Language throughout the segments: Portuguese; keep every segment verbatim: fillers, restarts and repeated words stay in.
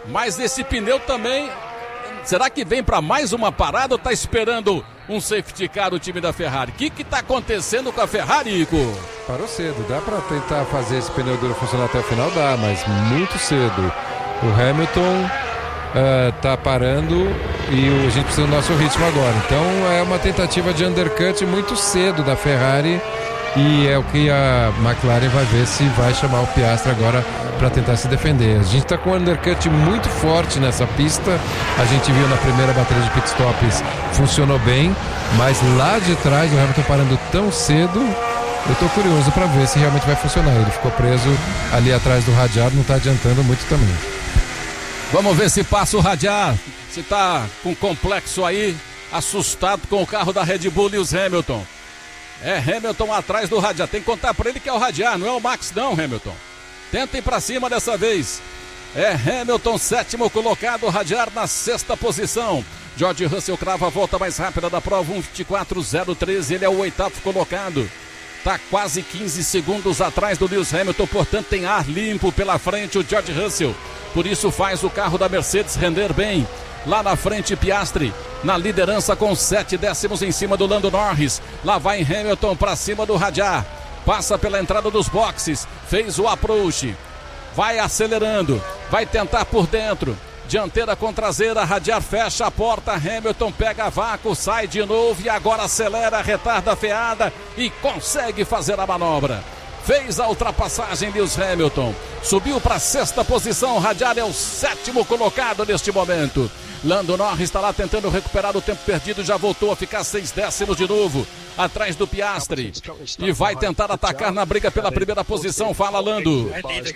Mas esse pneu também, será que vem para mais uma parada ou está esperando um safety car o time da Ferrari? O que que está acontecendo com a Ferrari, Ico? Parou cedo, dá para tentar fazer esse pneu duro funcionar até o final? Dá, mas muito cedo. O Hamilton está uh, parando e a gente precisa do nosso ritmo agora. Então é uma tentativa de undercut muito cedo da Ferrari e é o que a McLaren vai ver se vai chamar o Piastri agora para tentar se defender. A gente está com um undercut muito forte nessa pista. A gente viu na primeira bateria de pitstops, funcionou bem, mas lá de trás o Hamilton parando tão cedo, eu estou curioso para ver se realmente vai funcionar. Ele ficou preso ali atrás do radiar, não está adiantando muito também. Vamos ver se passa o radiar, se está com complexo aí, assustado com o carro da Red Bull Lewis Hamilton. É Hamilton atrás do radiar, tem que contar para ele que é o radiar, não é o Max não, Hamilton. Tenta ir para cima dessa vez. É Hamilton, sétimo colocado, radiar na sexta posição. George Russell crava a volta mais rápida da prova, um vinte e quatro zero treze, ele é o oitavo colocado. Está quase quinze segundos atrás do Lewis Hamilton, portanto tem ar limpo pela frente o George Russell. Por isso faz o carro da Mercedes render bem. Lá na frente Piastri, na liderança com sete décimos em cima do Lando Norris. Lá vai Hamilton para cima do radiar. Passa pela entrada dos boxes, fez o approach. Vai acelerando, vai tentar por dentro. Dianteira com traseira, radiar fecha a porta, Hamilton pega vácuo, sai de novo e agora acelera, retarda a freada e consegue fazer a manobra. Fez a ultrapassagem Lewis Hamilton, subiu para a sexta posição, radiar é o sétimo colocado neste momento. Lando Norris está lá tentando recuperar o tempo perdido, já voltou a ficar seis décimos de novo, atrás do Piastri, e vai tentar atacar na briga pela primeira posição. Fala, Lando.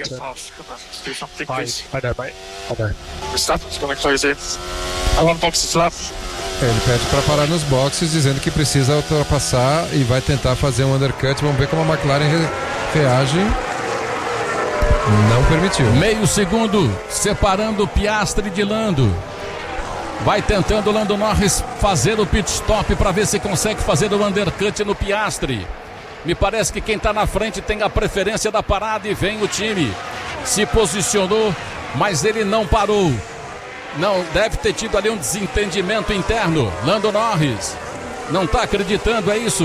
Ele pede para parar nos boxes, dizendo que precisa ultrapassar e vai tentar fazer um undercut. Vamos ver como a McLaren re- reage. Não permitiu. Meio segundo separando o Piastri de Lando. Vai tentando o Lando Norris fazer o pit stop para ver se consegue fazer o undercut no Piastri. Me parece que quem está na frente tem a preferência da parada e vem o time. Se posicionou, mas ele não parou. Não, deve ter tido ali um desentendimento interno. Lando Norris não está acreditando, é isso?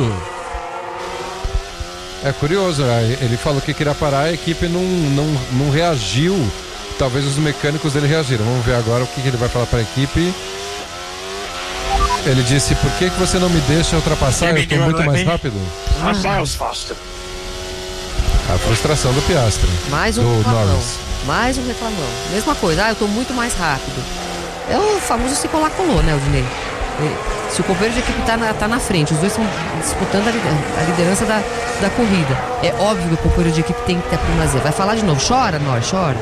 É curioso, ele falou que queria parar, a equipe não, não, não reagiu. Talvez os mecânicos dele reagiram. Vamos ver agora o que ele vai falar para a equipe. Ele disse, por que, que você não me deixa ultrapassar? Eu estou muito mais rápido. Ah. A frustração do Piastri. Mais um do reclamão. Norris. Mais um reclamão. Mesma coisa, ah, eu estou muito mais rápido. É o famoso se colar colou, né, Odinei? Se o companheiro de equipe está na, tá na frente, os dois estão disputando a liderança da, da corrida. É óbvio que o companheiro de equipe tem que ter a primazia. Vai falar de novo, chora, Norris, chora.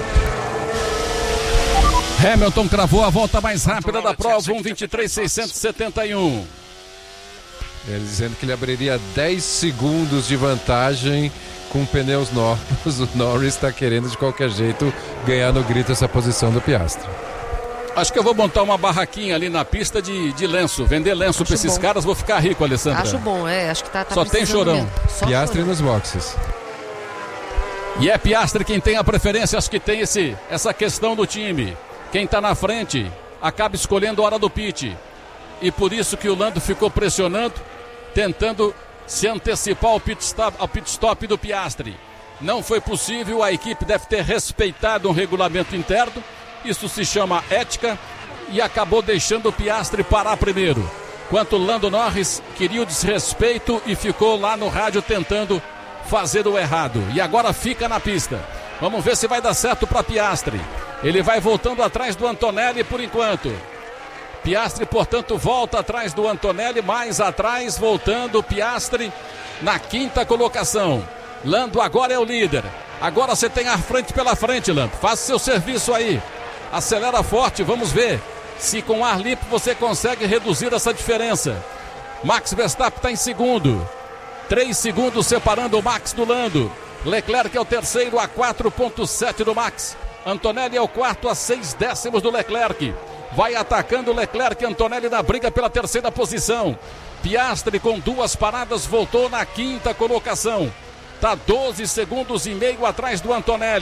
Hamilton cravou a volta mais rápida da prova, um vinte e três seiscentos e setenta e um. Ele dizendo que ele abriria dez segundos de vantagem com pneus novos. O Norris está querendo de qualquer jeito ganhar no grito essa posição do Piastri. Acho que eu vou montar uma barraquinha ali na pista de, de lenço, vender lenço para esses bom. caras, vou ficar rico, Alessandra. Acho bom, é, acho que tá, tá Só tem chorão. Só Piastri chorão. nos boxes. E é Piastri quem tem a preferência, acho que tem esse, essa questão do time. Quem está na frente acaba escolhendo a hora do pit. E por isso que o Lando ficou pressionando, tentando se antecipar ao pit stop, ao pit stop do Piastri. Não foi possível, a equipe deve ter respeitado um regulamento interno. Isso se chama ética e acabou deixando o Piastri parar primeiro. Enquanto o Lando Norris queria o desrespeito e ficou lá no rádio tentando fazer o errado. E agora fica na pista. Vamos ver se vai dar certo para Piastri. Ele vai voltando atrás do Antonelli por enquanto. Piastri, portanto, volta atrás do Antonelli, mais atrás, voltando Piastri na quinta colocação. Lando agora é o líder. Agora você tem ar frente pela frente, Lando. Faça seu serviço aí. Acelera forte, vamos ver se com ar limpo você consegue reduzir essa diferença. Max Verstappen está em segundo. Três segundos separando o Max do Lando. Leclerc é o terceiro a quatro ponto sete do Max. Antonelli é o quarto a seis décimos do Leclerc. Vai atacando o Leclerc, Antonelli na briga pela terceira posição. Piastri com duas paradas voltou na quinta colocação. Está doze segundos e meio atrás do Antonelli.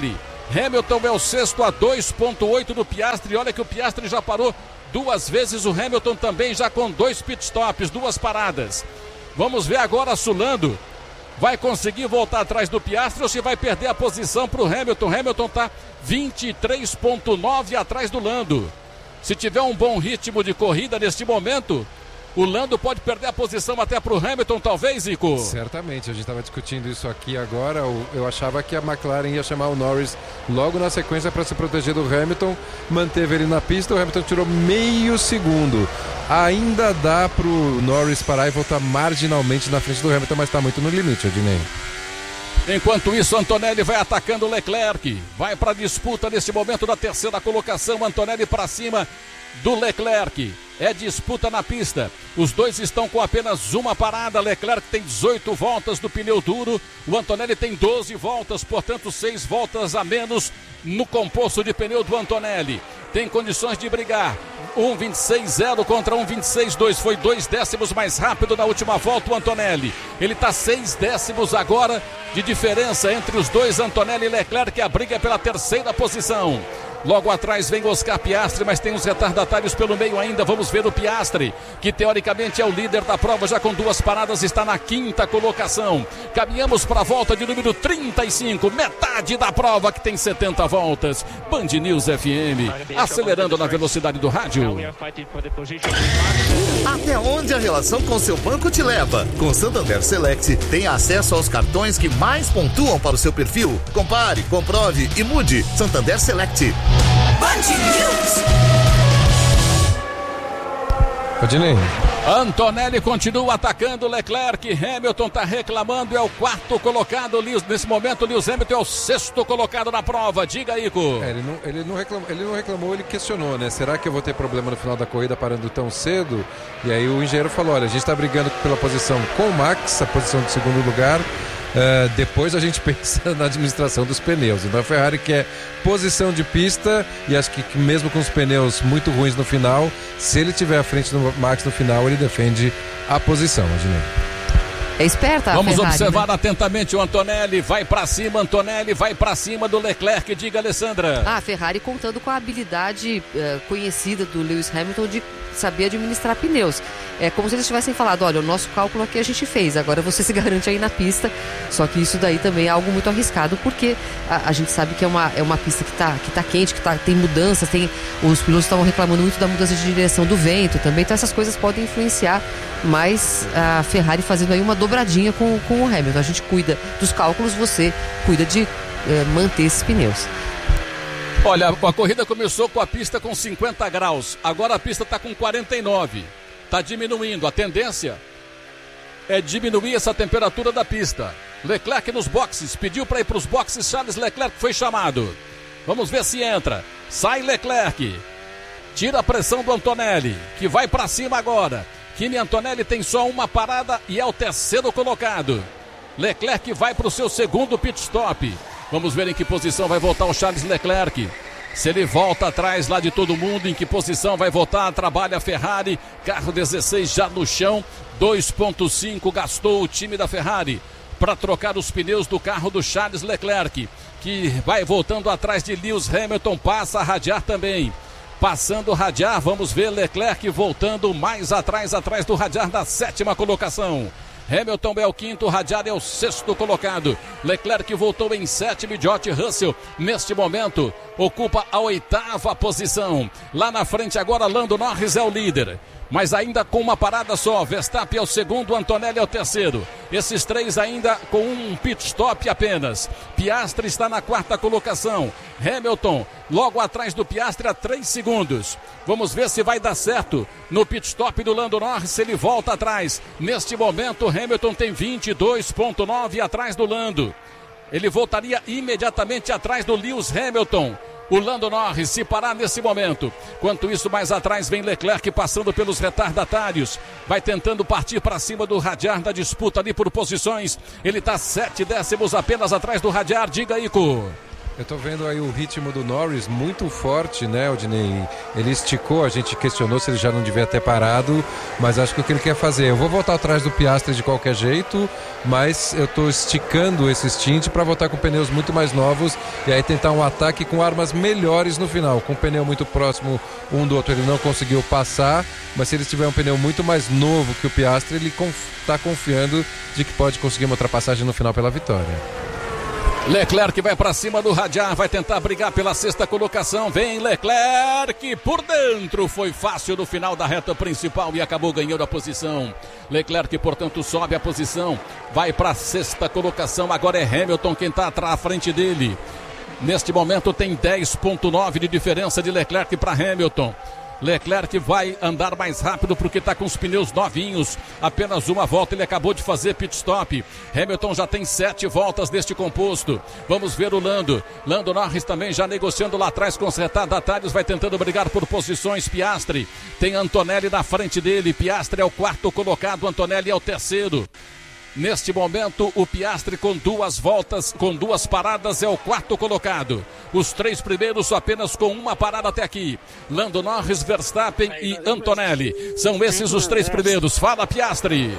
Hamilton é o sexto a dois ponto oito do Piastri. Olha que o Piastri já parou duas vezes, o Hamilton também já com dois pitstops, duas paradas. Vamos ver agora Sulando. Vai conseguir voltar atrás do Piastri ou se vai perder a posição para o Hamilton? Hamilton está vinte e três ponto nove atrás do Lando. Se tiver um bom ritmo de corrida neste momento, o Lando pode perder a posição até para o Hamilton, talvez, Zico? Certamente, a gente estava discutindo isso aqui agora. Eu achava que a McLaren ia chamar o Norris logo na sequência para se proteger do Hamilton. Manteve ele na pista, o Hamilton tirou meio segundo. Ainda dá para o Norris parar e voltar marginalmente na frente do Hamilton, mas está muito no limite, Odinei. Enquanto isso, Antonelli vai atacando o Leclerc. Vai para a disputa nesse momento da terceira colocação. Antonelli para cima do Leclerc. É disputa na pista. Os dois estão com apenas uma parada. Leclerc tem dezoito voltas do pneu duro. O Antonelli tem doze voltas, portanto seis voltas a menos no composto de pneu do Antonelli. Tem condições de brigar. um vinte e seis zero contra um vinte e seis dois. Foi dois décimos mais rápido na última volta o Antonelli. Ele está seis décimos agora de diferença entre os dois, Antonelli e Leclerc. A briga é pela terceira posição. Logo atrás vem Oscar Piastri, mas tem os retardatários pelo meio ainda. Vamos ver o Piastri, que teoricamente é o líder da prova, já com duas paradas, está na quinta colocação. Caminhamos para a volta de número trinta e cinco, metade da prova que tem setenta voltas. Band News F M, acelerando na velocidade do rádio. Até onde a relação com seu banco te leva? Com Santander Select, tem acesso aos cartões que mais pontuam para o seu perfil. Compare, comprove e mude. Santander Select. Band News. Odinei. Antonelli continua atacando Leclerc. Hamilton está reclamando, é o quarto colocado. Nesse momento, Lewis Hamilton é o sexto colocado na prova. Diga, Ico. É, ele, não, ele, não reclamou, ele não reclamou, ele questionou, né? Será que eu vou ter problema no final da corrida parando tão cedo? E aí o engenheiro falou, olha, a gente está brigando pela posição com o Max, a posição de segundo lugar. Uh, depois a gente pensa na administração dos pneus. Então a Ferrari quer posição de pista e acho que, que mesmo com os pneus muito ruins no final, se ele tiver à frente do Max no final, ele defende a posição, Odinei. É esperta a Vamos Ferrari, observar, né? Atentamente o Antonelli, vai pra cima, Antonelli vai pra cima do Leclerc, diga, Alessandra. Ah, a Ferrari contando com a habilidade uh, conhecida do Lewis Hamilton de saber administrar pneus. É como se eles tivessem falado, olha, o nosso cálculo aqui a gente fez, agora você se garante aí na pista. Só que isso daí também é algo muito arriscado, porque a, a gente sabe que é uma, é uma pista que tá, que tá quente, que tá, tem mudanças, tem, os pilotos estavam reclamando muito da mudança de direção do vento também, então essas coisas podem influenciar, mas a Ferrari fazendo aí uma dobradinha com, com o Hamilton. A gente cuida dos cálculos, você cuida de eh, manter esses pneus. Olha, a corrida começou com a pista com cinquenta graus, agora a pista está com quarenta e nove. Está diminuindo, a tendência é diminuir essa temperatura da pista. Leclerc nos boxes, pediu para ir para os boxes, Charles Leclerc foi chamado. Vamos ver se entra. Sai Leclerc, tira a pressão do Antonelli, que vai para cima agora. Kimi Antonelli tem só uma parada e é o terceiro colocado. Leclerc vai para o seu segundo pit stop. Vamos ver em que posição vai voltar o Charles Leclerc. Se ele volta atrás lá de todo mundo, em que posição vai voltar? Trabalha a Ferrari, carro dezesseis já no chão, dois ponto cinco gastou o time da Ferrari para trocar os pneus do carro do Charles Leclerc, que vai voltando atrás de Lewis Hamilton, passa a radiar também. Passando o radiar, vamos ver Leclerc voltando mais atrás, atrás do radiar da sétima colocação. Hamilton é o quinto, Radiar é o sexto colocado. Leclerc voltou em sétimo, George Russell, neste momento, ocupa a oitava posição. Lá na frente agora, Lando Norris é o líder, mas ainda com uma parada só. Verstappen é o segundo, Antonelli é o terceiro. Esses três ainda com um pit stop apenas. Piastri está na quarta colocação. Hamilton logo atrás do Piastri a três segundos. Vamos ver se vai dar certo no pit stop do Lando Norris, se ele volta atrás. Neste momento, Hamilton tem vinte e dois ponto nove atrás do Lando. Ele voltaria imediatamente atrás do Lewis Hamilton. O Lando Norris se parar nesse momento. Enquanto isso, mais atrás vem Leclerc passando pelos retardatários. Vai tentando partir para cima do Radiar da disputa ali por posições. Ele está sete décimos apenas atrás do Radiar. Diga, Ico. Eu tô vendo aí o ritmo do Norris muito forte, né, Odinei? Ele esticou, a gente questionou se ele já não devia ter parado, mas acho que o que ele quer fazer, eu vou voltar atrás do Piastri de qualquer jeito, mas eu tô esticando esse stint para voltar com pneus muito mais novos e aí tentar um ataque com armas melhores no final. Com o pneu muito próximo um do outro ele não conseguiu passar, mas se ele tiver um pneu muito mais novo que o Piastri, ele está confiando de que pode conseguir uma ultrapassagem no final pela vitória. Leclerc vai para cima do Radiar, vai tentar brigar pela sexta colocação. Vem Leclerc por dentro. Foi fácil no final da reta principal e acabou ganhando a posição. Leclerc, portanto, sobe a posição. Vai para a sexta colocação. Agora é Hamilton quem está atrás à frente dele. Neste momento tem dez ponto nove de diferença de Leclerc para Hamilton. Leclerc vai andar mais rápido porque está com os pneus novinhos. Apenas uma volta, ele acabou de fazer pit stop. Hamilton já tem sete voltas neste composto. Vamos ver o Lando. Lando Norris também já negociando lá atrás com os retardatários. Vai tentando brigar por posições. Piastri tem Antonelli na frente dele. Piastri é o quarto colocado, Antonelli é o terceiro. Neste momento, o Piastri com duas voltas, com duas paradas, é o quarto colocado. Os três primeiros apenas com uma parada até aqui. Lando Norris, Verstappen e Antonelli. São esses os três primeiros. Fala, Piastri.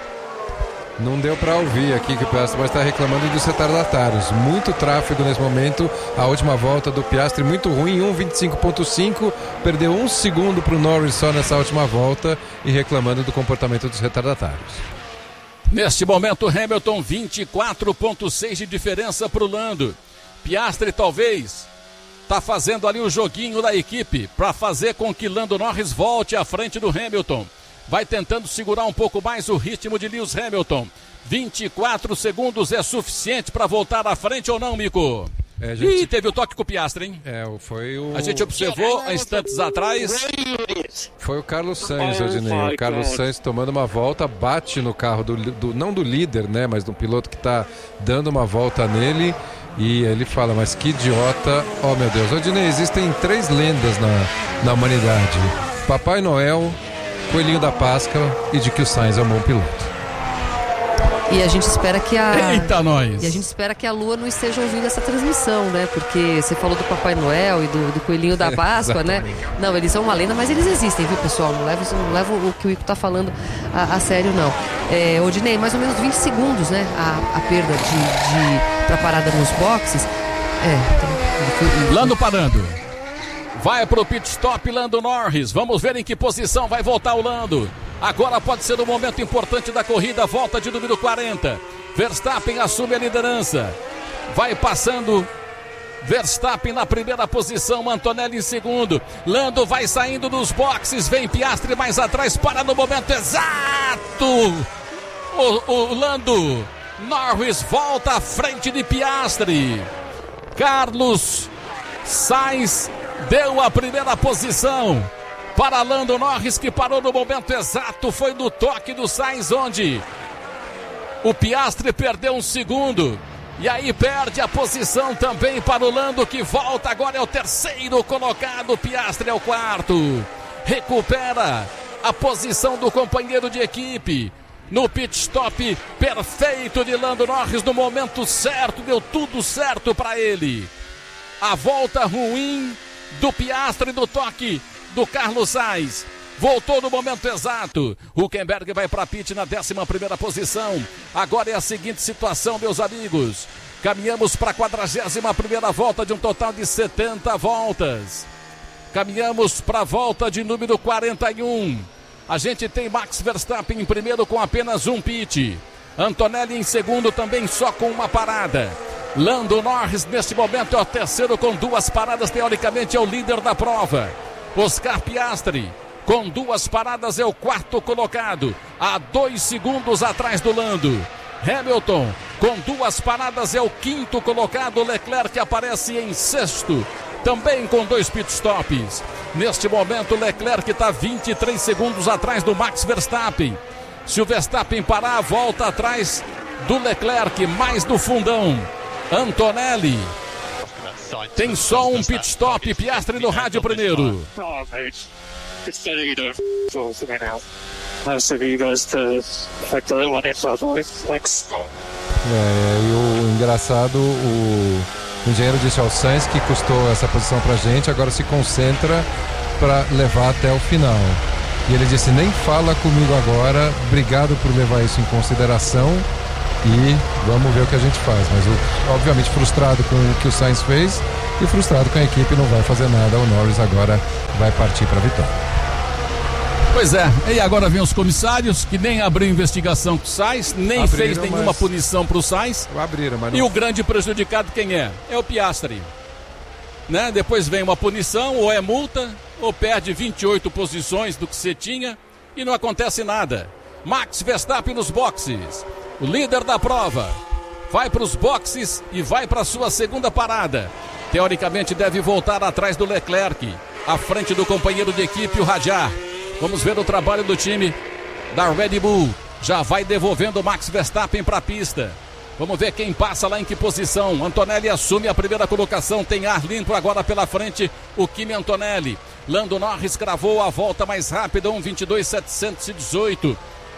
Não deu para ouvir aqui que o Piastri está reclamando dos retardatários. Muito tráfego nesse momento. A última volta do Piastri muito ruim, um vinte e cinco ponto cinco. Perdeu um segundo para o Norris só nessa última volta e reclamando do comportamento dos retardatários. Neste momento, Hamilton, vinte e quatro ponto seis de diferença para o Lando. Piastri talvez está fazendo ali o joguinho da equipe para fazer com que Lando Norris volte à frente do Hamilton. Vai tentando segurar um pouco mais o ritmo de Lewis Hamilton. vinte e quatro segundos é suficiente para voltar à frente ou não, Mico? É, gente... Ih, teve o toque com o Piastri, hein? É, foi o... A gente observou há instantes atrás. Foi o Carlos Sainz, Odinei. O Carlos Sainz tomando uma volta, bate no carro, do, do não do líder, né? Mas do piloto que está dando uma volta nele. E ele fala, mas que idiota. Oh, meu Deus. Odinei, existem três lendas na, na humanidade. Papai Noel, Coelhinho da Páscoa e de que o Sainz é um bom piloto. E a gente espera que a Eita, nós. E a gente espera que a Lua não esteja ouvindo essa transmissão, né? Porque você falou do Papai Noel e do, do Coelhinho da Páscoa, é, né? Não, eles são uma lenda, mas eles existem, viu, pessoal? Não leva, não leva o que o Ico tá falando a, a sério, não. É, Odinei, mais ou menos vinte segundos, né? A, a perda de, de pra parada nos boxes. É. Então, Lando parando. Vai pro pit stop, Lando Norris. Vamos ver em que posição vai voltar o Lando. Agora pode ser um momento importante da corrida. Volta de número quarenta. Verstappen assume a liderança. Vai passando Verstappen na primeira posição, Antonelli em segundo. Lando vai saindo dos boxes. Vem Piastri mais atrás, para no momento exato. O, o Lando Norris volta à frente de Piastri. Carlos Sainz deu a primeira posição para Lando Norris, que parou no momento exato. Foi no toque do Sainz onde o Piastri perdeu um segundo. E aí perde a posição também para o Lando, que volta. Agora é o terceiro colocado. O Piastri é o quarto. Recupera a posição do companheiro de equipe. No pit stop perfeito de Lando Norris, no momento certo. Deu tudo certo para ele. A volta ruim do Piastri no toque do Carlos Sainz. Voltou no momento exato. Hülkenberg vai para pit na décima primeira posição. Agora é a seguinte situação, meus amigos. Caminhamos para a quadragésima primeira volta de um total de setenta voltas. Caminhamos para a volta de número quarenta e um. A gente tem Max Verstappen em primeiro com apenas um pit. Antonelli em segundo também só com uma parada. Lando Norris neste momento é o terceiro com duas paradas. Teoricamente é o líder da prova. Oscar Piastri com duas paradas é o quarto colocado, a dois segundos atrás do Lando. Hamilton com duas paradas é o quinto colocado. Leclerc aparece em sexto, também com dois pitstops. Neste momento Leclerc está vinte e três segundos atrás do Max Verstappen. Se o Verstappen parar, volta atrás do Leclerc, mais do fundão. Antonelli tem só um pit stop. Piastri no rádio primeiro. É, e o engraçado, o, O engenheiro disse ao Sainz que custou essa posição pra gente, agora se concentra para levar até o final. E ele disse, nem fala comigo agora, obrigado por levar isso em consideração e vamos ver o que a gente faz. Mas o, obviamente frustrado com o que o Sainz fez e frustrado com a equipe, não vai fazer nada. O Norris agora vai partir para a vitória. Pois é, e agora vem os comissários que nem abriu investigação com o Sainz, nem abriram, fez nenhuma mas... punição para o Sainz. Abriram, mas não... E o grande prejudicado quem é? É o Piastri. Né? Depois vem uma punição, ou é multa, ou perde vinte e oito posições do que você tinha e não acontece nada. Max Verstappen nos boxes, o líder da prova, vai para os boxes e vai para a sua segunda parada. Teoricamente deve voltar atrás do Leclerc, à frente do companheiro de equipe, o Rajah. Vamos ver o trabalho do time da Red Bull. Já vai devolvendo o Max Verstappen para a pista. Vamos ver quem passa lá em que posição. Antonelli assume a primeira colocação. Tem ar limpo agora pela frente o Kimi Antonelli. Lando Norris cravou a volta mais rápida, um vinte e dois setecentos e dezoito.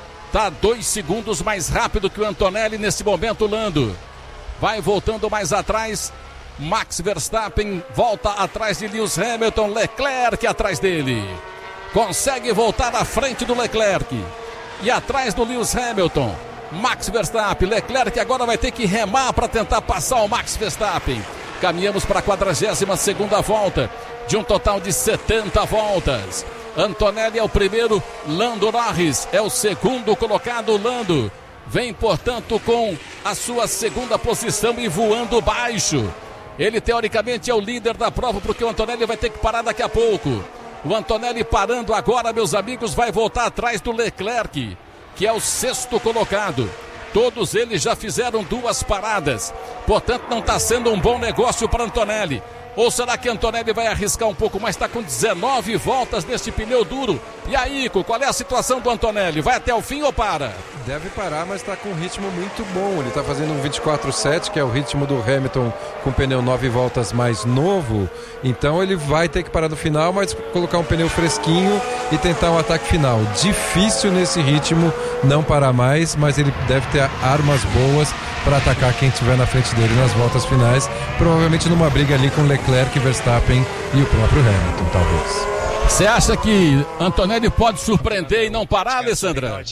Tá dois segundos mais rápido que o Antonelli nesse momento, Lando. Vai voltando mais atrás. Max Verstappen volta atrás de Lewis Hamilton. Leclerc atrás dele. Consegue voltar à frente do Leclerc. E atrás do Lewis Hamilton. Max Verstappen, Leclerc agora vai ter que remar para tentar passar o Max Verstappen. Caminhamos para a quadragésima segunda volta, de um total de setenta voltas. Antonelli é o primeiro, Lando Norris é o segundo colocado. Lando vem, portanto, com a sua segunda posição e voando baixo. Ele, teoricamente, é o líder da prova, porque o Antonelli vai ter que parar daqui a pouco. O Antonelli parando agora, meus amigos, vai voltar atrás do Leclerc, que é o sexto colocado. Todos eles já fizeram duas paradas, portanto não está sendo um bom negócio para Antonelli. Ou será que Antonelli vai arriscar um pouco mais? Está com dezenove voltas nesse pneu duro. E aí, Ico, qual é a situação do Antonelli? Vai até o fim ou para? Deve parar, mas está com um ritmo muito bom. Ele está fazendo um vinte e quatro sete, que é o ritmo do Hamilton com pneu nove voltas mais novo. Então ele vai ter que parar no final, mas colocar um pneu fresquinho e tentar um ataque final. Difícil nesse ritmo não parar mais, mas ele deve ter armas boas para atacar quem estiver na frente dele nas voltas finais. Provavelmente numa briga ali com Leclerc, Verstappen e o próprio Hamilton, talvez. Você acha que Antonelli pode surpreender e não parar, Alessandra?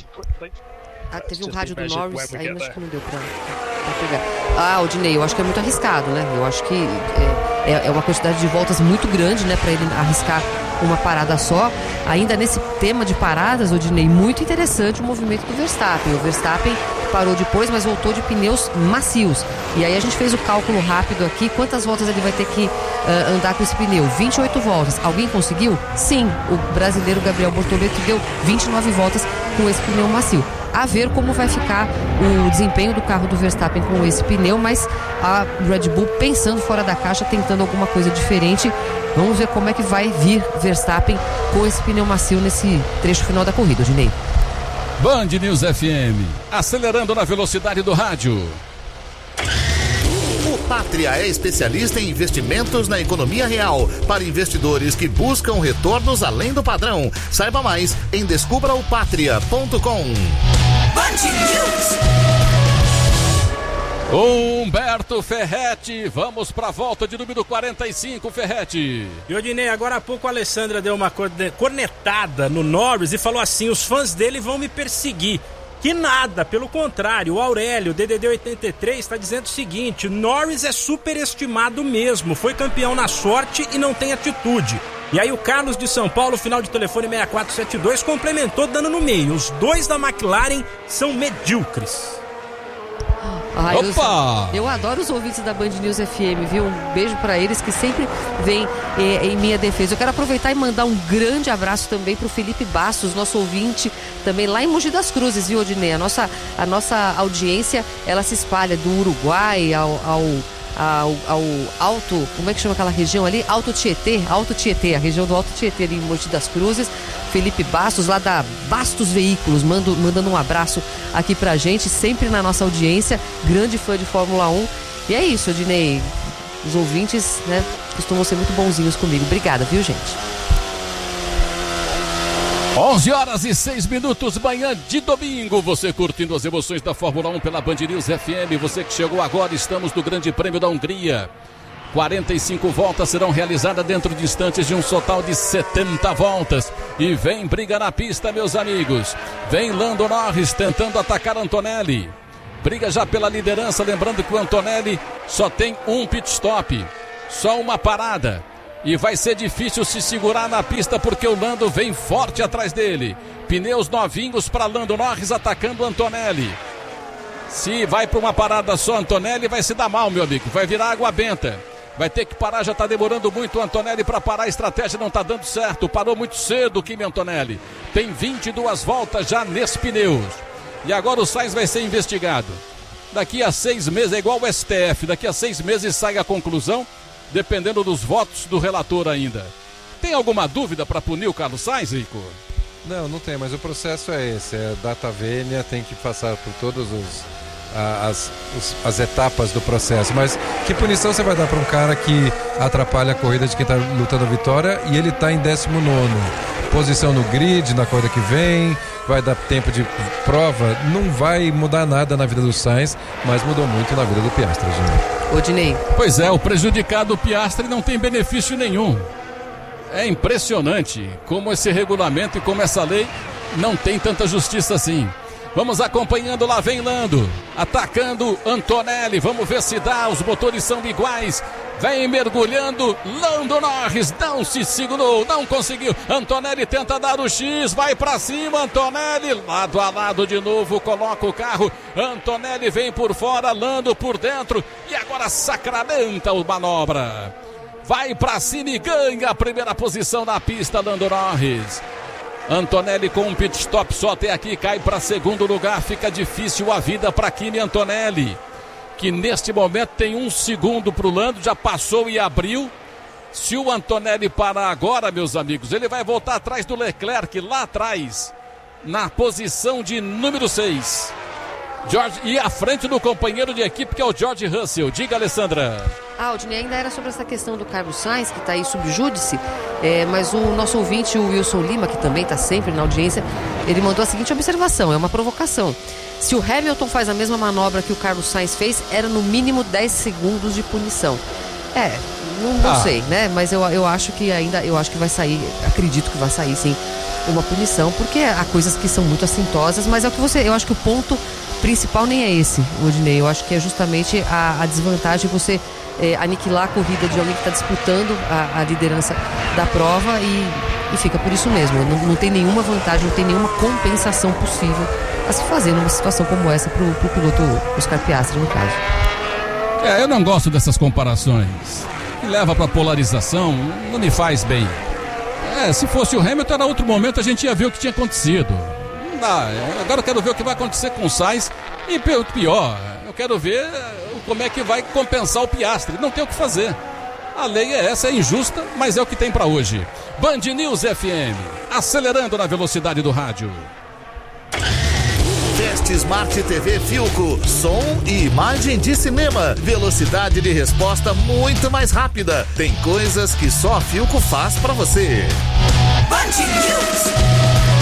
Ah, teve um rádio do Norris, aí acho que não deu pra, pra pegar. Ah, Odinei, eu acho que é muito arriscado, né? Eu acho que é, é uma quantidade de voltas muito grande, né, pra ele arriscar uma parada só. Ainda nesse tema de paradas, Odinei, muito interessante o movimento do Verstappen. O Verstappen parou depois, mas voltou de pneus macios. E aí a gente fez o cálculo rápido aqui, quantas voltas ele vai ter que uh, andar com esse pneu? vinte e oito voltas. Alguém conseguiu? Sim, o brasileiro Gabriel Bortoleto deu vinte e nove voltas com esse pneu macio. A ver como vai ficar o desempenho do carro do Verstappen com esse pneu, mas a Red Bull pensando fora da caixa, tentando alguma coisa diferente. Vamos ver como é que vai vir Verstappen com esse pneu macio nesse trecho final da corrida, Ginei. Band News F M, acelerando na velocidade do rádio. O Pátria é especialista em investimentos na economia real para investidores que buscam retornos além do padrão. Saiba mais em descubra o pátria ponto com. Band News. Humberto Ferretti, vamos para a volta de número quarenta e cinco, Ferretti. E Odinei, agora há pouco a Alessandra deu uma cornetada no Norris e falou assim: os fãs dele vão me perseguir. Que nada, pelo contrário, o Aurélio, D D D oitenta e três, está dizendo o seguinte: Norris é superestimado mesmo, foi campeão na sorte e não tem atitude. E aí o Carlos de São Paulo, final de telefone seis quatro sete dois, complementou dando no meio: os dois da McLaren são medíocres. Ai, Opa! Eu, eu adoro os ouvintes da Band News F M, viu? Um beijo pra eles que sempre vêm eh, em minha defesa. Eu quero aproveitar e mandar um grande abraço também pro Felipe Bastos, nosso ouvinte também lá em Mogi das Cruzes, viu, Odinei? A nossa, a nossa audiência, ela se espalha do Uruguai ao, ao, ao, ao Alto, como é que chama aquela região ali? Alto Tietê, Alto Tietê, a região do Alto Tietê ali em Mogi das Cruzes. Felipe Bastos, lá da Bastos Veículos, mando, mandando um abraço aqui pra gente, sempre na nossa audiência, grande fã de Fórmula um. E é isso, Odinei, os ouvintes, né, costumam ser muito bonzinhos comigo. Obrigada, viu, gente? onze horas e seis minutos, manhã de domingo, você curtindo as emoções da Fórmula um pela Band News F M. Você que chegou agora, estamos no Grande Prêmio da Hungria. quarenta e cinco voltas serão realizadas dentro de instantes de um total de setenta voltas. E vem briga na pista, meus amigos. Vem Lando Norris tentando atacar Antonelli. Briga já pela liderança, lembrando que o Antonelli só tem um pit stop, só uma parada. E vai ser difícil se segurar na pista porque o Lando vem forte atrás dele. Pneus novinhos para Lando Norris atacando Antonelli. Se vai para uma parada só, Antonelli vai se dar mal, meu amigo. Vai virar água benta. Vai ter que parar, já está demorando muito o Antonelli para parar. A estratégia não está dando certo. Parou muito cedo o Kimi Antonelli. Tem vinte e duas voltas já nesses pneus. E agora o Sainz vai ser investigado. Daqui a seis meses, é igual o S T F. Daqui a seis meses sai a conclusão, dependendo dos votos do relator ainda. Tem alguma dúvida para punir o Carlos Sainz, Rico? Não, não tem, mas o processo é esse. É data vênia, tem que passar por todos os... As, os, as etapas do processo. Mas que punição você vai dar para um cara que atrapalha a corrida de quem está lutando a vitória e ele está em décimo nono? Posição no grid na corrida que vem, vai dar tempo de prova, não vai mudar nada na vida do Sainz, mas mudou muito na vida do Piastri, gente. Ô, Dinei. Pois é, o prejudicado Piastri não tem benefício nenhum. É impressionante como esse regulamento e como essa lei não tem tanta justiça assim. Vamos acompanhando, lá vem Lando, atacando Antonelli, vamos ver se dá, os motores são iguais, vem mergulhando, Lando Norris não se segurou, não conseguiu, Antonelli tenta dar o X, vai pra cima, Antonelli, lado a lado de novo, coloca o carro, Antonelli vem por fora, Lando por dentro, e agora sacramenta a manobra, vai pra cima e ganha a primeira posição na pista, Lando Norris. Antonelli com um pit stop só até aqui, cai para segundo lugar, fica difícil a vida para Kimi Antonelli, que neste momento tem um segundo para o Lando, já passou e abriu. Se o Antonelli parar agora, meus amigos, ele vai voltar atrás do Leclerc, lá atrás, na posição de número seis. George, e à frente do companheiro de equipe, que é o George Russell. Diga, Alessandra. Ah, Aldinei, ainda era sobre essa questão do Carlos Sainz, que está aí sob júdice, é, mas o nosso ouvinte, o Wilson Lima, que também está sempre na audiência, ele mandou a seguinte observação, é uma provocação. Se o Hamilton faz a mesma manobra que o Carlos Sainz fez, era no mínimo dez segundos de punição. É, não, não ah. sei, né? Mas eu, eu acho que ainda, eu acho que vai sair, acredito que vai sair sim uma punição, porque há coisas que são muito assintosas, mas é o que você, eu acho que o ponto principal nem é esse, Odinei. Eu acho que é justamente a, a desvantagem de você é, aniquilar a corrida de alguém que está disputando a, a liderança da prova e, e fica por isso mesmo. Não, não tem nenhuma vantagem, não tem nenhuma compensação possível a se fazer numa situação como essa para o piloto Oscar Piastri, no caso. É, eu não gosto dessas comparações. Que leva para polarização, não me faz bem. É, se fosse o Hamilton, era outro momento, a gente ia ver o que tinha acontecido. Não dá, agora eu quero ver o que vai acontecer com o Sainz e pior, eu quero ver como é que vai compensar o Piastri. Não tem o que fazer. A lei é essa, é injusta, mas é o que tem para hoje. Band News F M, acelerando na velocidade do rádio. Teste Smart T V Philco, som e imagem de cinema, velocidade de resposta muito mais rápida. Tem coisas que só a Philco faz para você. Band News.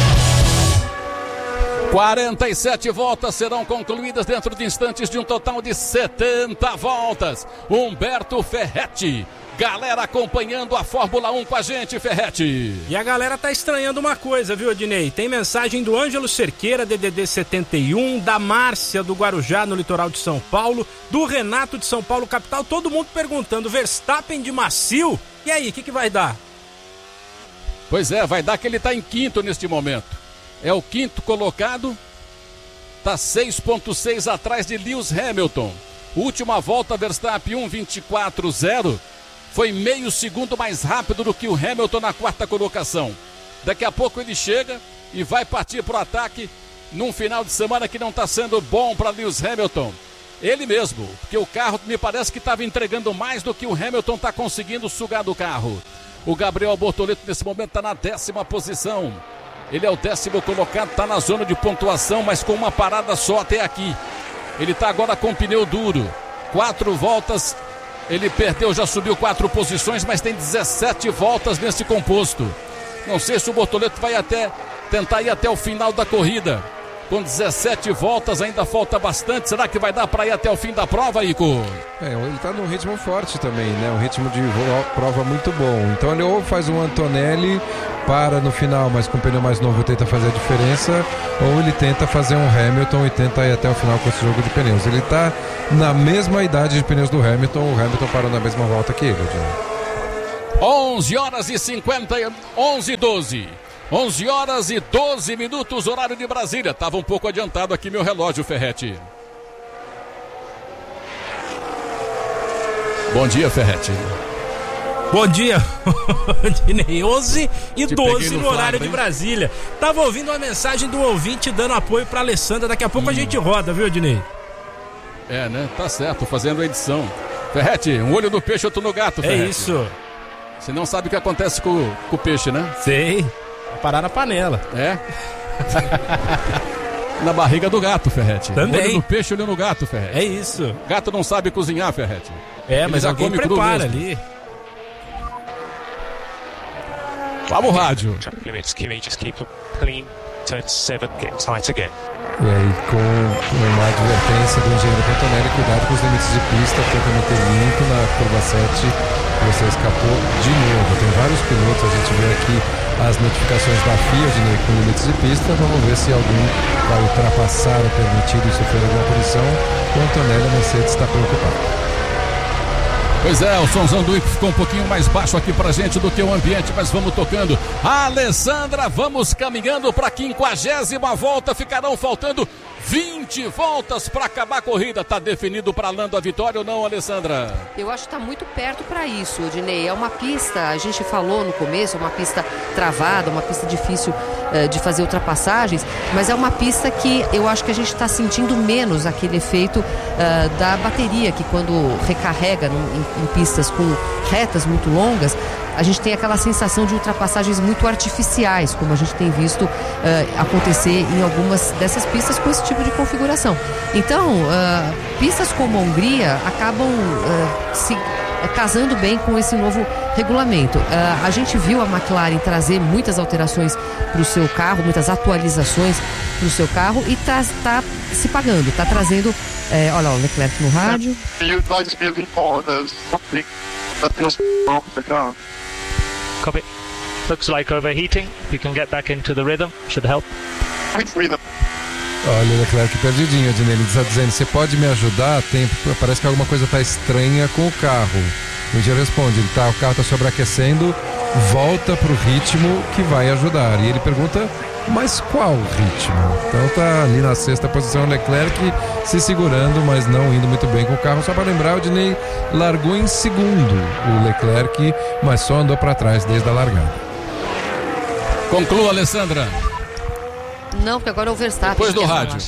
quarenta e sete voltas serão concluídas dentro de instantes de um total de setenta voltas. Humberto Ferretti. Galera acompanhando a Fórmula um com a gente, Ferretti. E a galera tá estranhando uma coisa, viu, Odinei? Tem mensagem do Ângelo Cerqueira, D D D setenta e um, da Márcia do Guarujá, no litoral de São Paulo, do Renato de São Paulo, capital. Todo mundo perguntando, Verstappen de macio? E aí, o que, que vai dar? Pois é, vai dar que ele tá em quinto neste momento. É o quinto colocado, está seis ponto seis atrás de Lewis Hamilton. Última volta, Verstappen um vinte e quatro zero, foi meio segundo mais rápido do que o Hamilton na quarta colocação. Daqui a pouco ele chega e vai partir para o ataque num final de semana que não está sendo bom para Lewis Hamilton. Ele mesmo, porque o carro me parece que estava entregando mais do que o Hamilton está conseguindo sugar do carro. O Gabriel Bortoleto nesse momento está na décima posição. Ele é o décimo colocado, está na zona de pontuação, mas com uma parada só até aqui. Ele está agora com pneu duro. Quatro voltas, ele perdeu, já subiu quatro posições, mas tem dezessete voltas nesse composto. Não sei se o Bortoleto vai até tentar ir até o final da corrida. com dezessete voltas, ainda falta bastante. Será que vai dar para ir até o fim da prova, Ico? É, ele tá num ritmo forte também, né? Um ritmo de prova muito bom. Então ele ou faz um Antonelli, para no final, mas com o pneu mais novo tenta fazer a diferença, ou ele tenta fazer um Hamilton e tenta ir até o final com esse jogo de pneus. Ele tá na mesma idade de pneus do Hamilton, o Hamilton parou na mesma volta que ele. onze horas e cinquenta, onze e doze. onze horas e doze minutos, horário de Brasília. Tava um pouco adiantado aqui meu relógio, Ferretti. Bom dia, Ferretti. Bom dia, Dinei. onze e doze no, no horário de Brasília. Tava ouvindo uma mensagem do ouvinte dando apoio pra Alessandra. Daqui a pouco hum. a gente roda, viu, Dinei? É, né? Tá certo, fazendo a edição. Ferretti, um olho no peixe, outro no gato, Ferretti. É isso. Você não sabe o que acontece com, com o peixe, né? Sei. Vai parar na panela. É? Na barriga do gato, Ferretti. Também. Olho no peixe, olho no gato, Ferretti. É isso. Gato não sabe cozinhar, Ferretti. É, Ele mas alguém prepara ali. Vamos, rádio. E aí, com uma advertência do engenheiro Antonelli, cuidado com os limites de pista, tenta meter limpo na curva sete, você escapou de novo. Tem vários pilotos, a gente vê aqui as notificações da F I A de, com limites de pista. Vamos ver se algum vai ultrapassar o permitido e sofrer alguma punição. O Antonelli, a Mercedes, está preocupado. Pois é, o somzão do Ico ficou um pouquinho mais baixo aqui pra gente do que o ambiente, mas vamos tocando. Alessandra, vamos caminhando pra quinquagésima volta, ficarão faltando vinte voltas para acabar a corrida. Tá definido para Lando a vitória ou não, Alessandra? Eu acho que tá muito perto para isso, Dinei. É uma pista, a gente falou no começo, uma pista travada, uma pista difícil uh, de fazer ultrapassagens, mas é uma pista que eu acho que a gente está sentindo menos aquele efeito uh, da bateria, que quando recarrega num, em, em pistas com retas muito longas, a gente tem aquela sensação de ultrapassagens muito artificiais, como a gente tem visto uh, acontecer em algumas dessas pistas com esse tipo de configuração. Então, uh, pistas como a Hungria acabam uh, se uh, casando bem com esse novo regulamento. Uh, a gente viu a McLaren trazer muitas alterações para o seu carro, muitas atualizações para o seu carro e está tá se pagando, está trazendo, é, olha o Leclerc no rádio. Copy. Looks like overheating. You can get back into the rhythm. Should help. Olha o Leclerc perdidinho, Adnei. Ele está dizendo, você pode me ajudar? Tem, parece que alguma coisa está estranha com o carro. O engenheiro responde, ele tá, o carro está sobreaquecendo, volta para o ritmo que vai ajudar. E ele pergunta, mas qual ritmo? Então tá ali na sexta posição o Leclerc se segurando, mas não indo muito bem com o carro. Só para lembrar, o Dinei largou em segundo o Leclerc, mas só andou para trás desde a largada. Conclua, Alessandra. Não, porque agora é o Verstappen. Depois do rádio.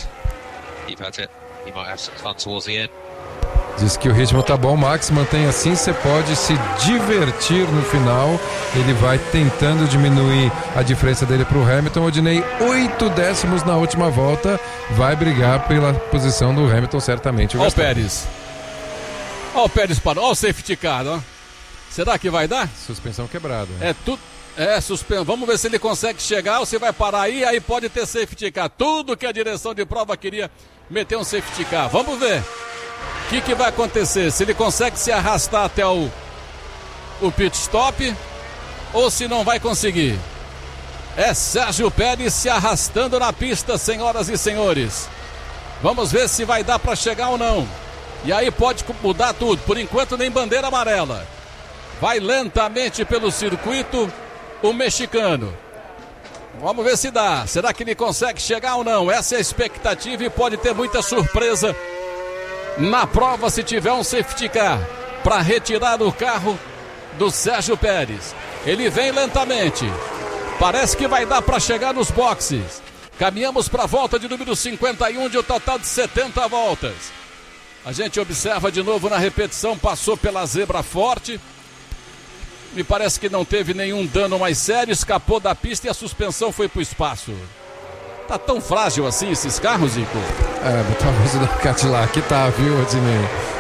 Diz que o ritmo tá bom, Max, mantém assim, você pode se divertir no final. Ele vai tentando diminuir a diferença dele pro Hamilton. O Dinei, oito décimos na última volta, vai brigar pela posição do Hamilton, certamente. Ó o Pérez. Ó o Pérez parou, ó o safety car, ó. Será que vai dar? Suspensão quebrada. É tudo. É, suspensão. Vamos ver se ele consegue chegar ou se vai parar aí, aí pode ter safety car. Tudo que a direção de prova queria meter um safety car. Vamos ver. O que, que vai acontecer? Se ele consegue se arrastar até o, o pit stop ou se não vai conseguir. É Sérgio Pérez se arrastando na pista, senhoras e senhores. Vamos ver se vai dar para chegar ou não. E aí pode mudar tudo. Por enquanto nem bandeira amarela. Vai lentamente pelo circuito o mexicano. Vamos ver se dá. Será que ele consegue chegar ou não? Essa é a expectativa e pode ter muita surpresa na prova se tiver um safety car para retirar o carro do Sérgio Pérez. Ele vem lentamente. Parece que vai dar para chegar nos boxes. Caminhamos para a volta de número cinquenta e um de um total de setenta voltas. A gente observa de novo na repetição, passou pela zebra forte. Me parece que não teve nenhum dano mais sério, escapou da pista e a suspensão foi para o espaço. Tá tão frágil assim esses carros, Zico? É, talvez o da Cadillac tá, viu, Adnei?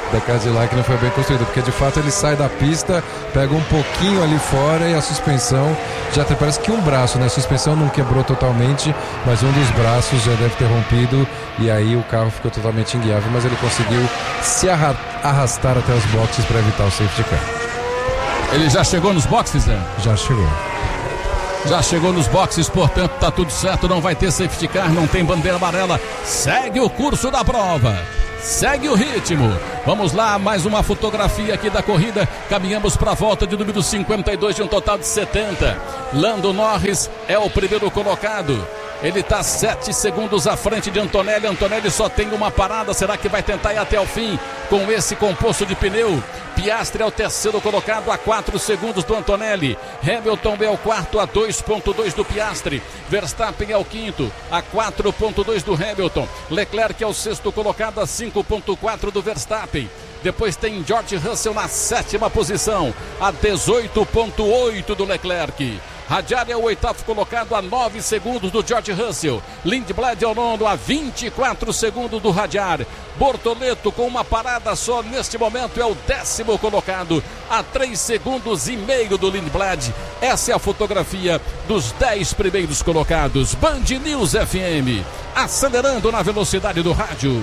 da Cadillac não foi bem construída, porque de fato ele sai da pista, pega um pouquinho ali fora e a suspensão já tem, parece que um braço, né? A suspensão não quebrou totalmente, mas um dos braços já deve ter rompido e aí o carro ficou totalmente inguiável, mas ele conseguiu se arra- arrastar até os boxes para evitar o safety car. Ele já chegou nos boxes, né? Já chegou. Já chegou nos boxes, portanto tá tudo certo, não vai ter safety car, não tem bandeira amarela. Segue o curso da prova, segue o ritmo. Vamos lá, mais uma fotografia aqui da corrida. Caminhamos para a volta de número cinquenta e dois de um total de setenta. Lando Norris é o primeiro colocado. Ele está sete segundos à frente de Antonelli. Antonelli só tem uma parada. Será que vai tentar ir até o fim com esse composto de pneu? Piastri é o terceiro colocado a quatro segundos do Antonelli. Hamilton é o quarto a dois ponto dois do Piastri. Verstappen é o quinto a quatro ponto dois do Hamilton. Leclerc é o sexto colocado a cinco ponto quatro do Verstappen. Depois tem George Russell na sétima posição a dezoito ponto oito do Leclerc. Hadjar é o oitavo colocado a nove segundos do George Russell. Lindblad é o nono a vinte e quatro segundos do Hadjar. Bortoleto com uma parada só neste momento é o décimo colocado a três segundos e meio do Lindblad. Essa é a fotografia dos dez primeiros colocados. Band News F M, acelerando na velocidade do rádio.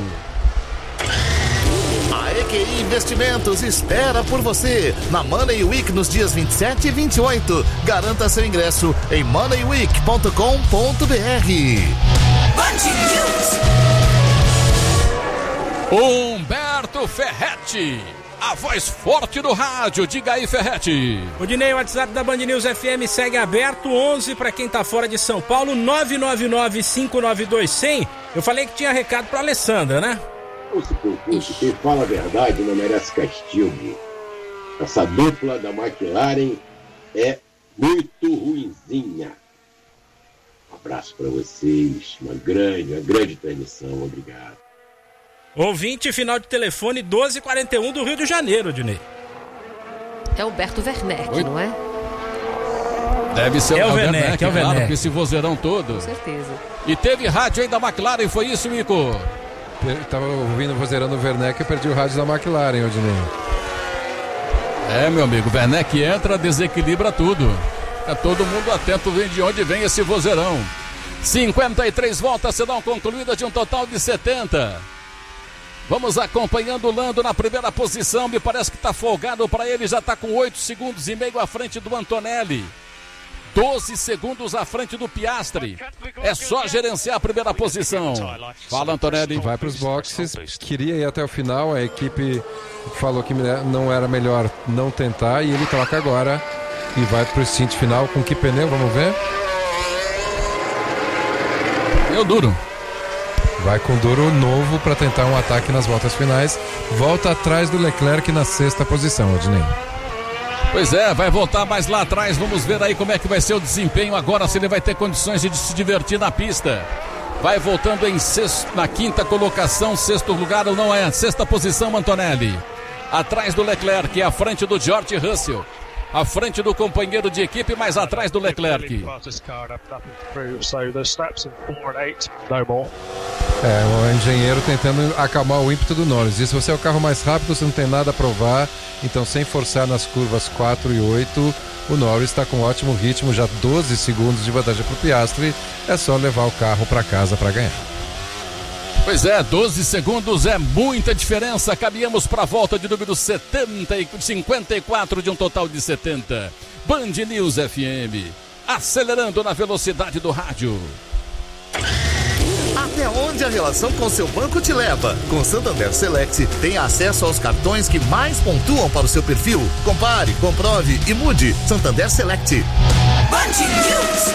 A E Q I Investimentos espera por você na Money Week nos dias vinte e sete e vinte e oito. Garanta seu ingresso em money week ponto com ponto b r. Humberto Ferretti, a voz forte do rádio. Diga aí, Ferretti. O Dinei, o WhatsApp da Band News F M segue aberto, onze para quem tá fora de São Paulo, nove nove nove, cinco nove dois, zero zero. Eu falei que tinha recado pra Alessandra, né? Não se preocupe, quem fala a verdade não merece castigo. Essa dupla da McLaren é muito ruinzinha. Um abraço para vocês, uma grande, uma grande transmissão, obrigado. Ouvinte, final de telefone doze e quarenta e um do Rio de Janeiro, Dinei. É o Alberto Werneck, Oi? não é? Deve ser É o o Werneck, Werneck, é o claro, Werneck. com esse vozeirão todo. Com certeza. E teve rádio aí da McLaren, foi isso, Mico? Eu tava ouvindo o vozeirão do Werneck e perdi o rádio da McLaren, Odinei. É, meu amigo, o Werneck entra, desequilibra tudo. É todo mundo atento, vem de onde vem esse vozeirão. cinquenta e três voltas serão concluídas de um total de setenta. Vamos acompanhando o Lando na primeira posição. Me parece que está folgado para ele. Já está com oito segundos e meio à frente do Antonelli. doze segundos à frente do Piastri. É só gerenciar a primeira posição. Fala, Antonelli. Vai para os boxes. Queria ir até o final. A equipe falou que não era melhor não tentar. E ele troca agora. E vai para o stint final. Com que pneu? Vamos ver. Eu duro. Vai com duro novo para tentar um ataque nas voltas finais. Volta atrás do Leclerc na sexta posição, Odinei. Pois é, vai voltar mais lá atrás. Vamos ver aí como é que vai ser o desempenho agora, se ele vai ter condições de se divertir na pista. Vai voltando em sexto, na quinta colocação, sexto lugar ou não é? Sexta posição, Antonelli. Atrás do Leclerc, à frente do George Russell. À frente do companheiro de equipe, mas atrás do Leclerc. É, o engenheiro tentando acalmar o ímpeto do Norris. E se você é o carro mais rápido, você não tem nada a provar. Então, sem forçar nas curvas quatro e oito, o Norris está com um ótimo ritmo, já doze segundos de vantagem para o Piastri. É só levar o carro para casa para ganhar. Pois é, doze segundos é muita diferença. Caminhamos para a volta de número setenta e cinquenta e quatro de um total de setenta. Band News F M, acelerando na velocidade do rádio. Até onde a relação com seu banco te leva? Com Santander Select, tem acesso aos cartões que mais pontuam para o seu perfil. Compare, comprove e mude. Santander Select. Band News.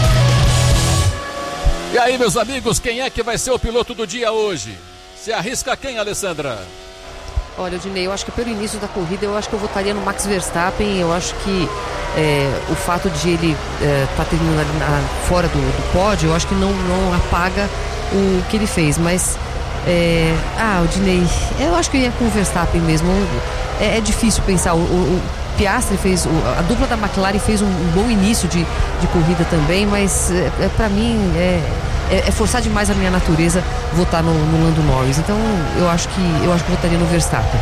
E aí, meus amigos, quem é que vai ser o piloto do dia hoje? Se arrisca quem, Alessandra? Olha, Odinei, eu acho que pelo início da corrida eu acho que eu votaria no Max Verstappen. Eu acho que é, o fato de ele estar é, tá terminando ali na, fora do, do pódio, eu acho que não, não apaga o que ele fez. Mas, é, ah, Odinei, eu acho que eu ia com o Verstappen mesmo. É, é difícil pensar. O, o, o Piastri fez, o, a dupla da McLaren fez um, um bom início de, de corrida também, mas é, é, para mim é, é, é forçar demais a minha natureza votar no, no Lando Norris. Então eu acho que eu acho que votaria no Verstappen.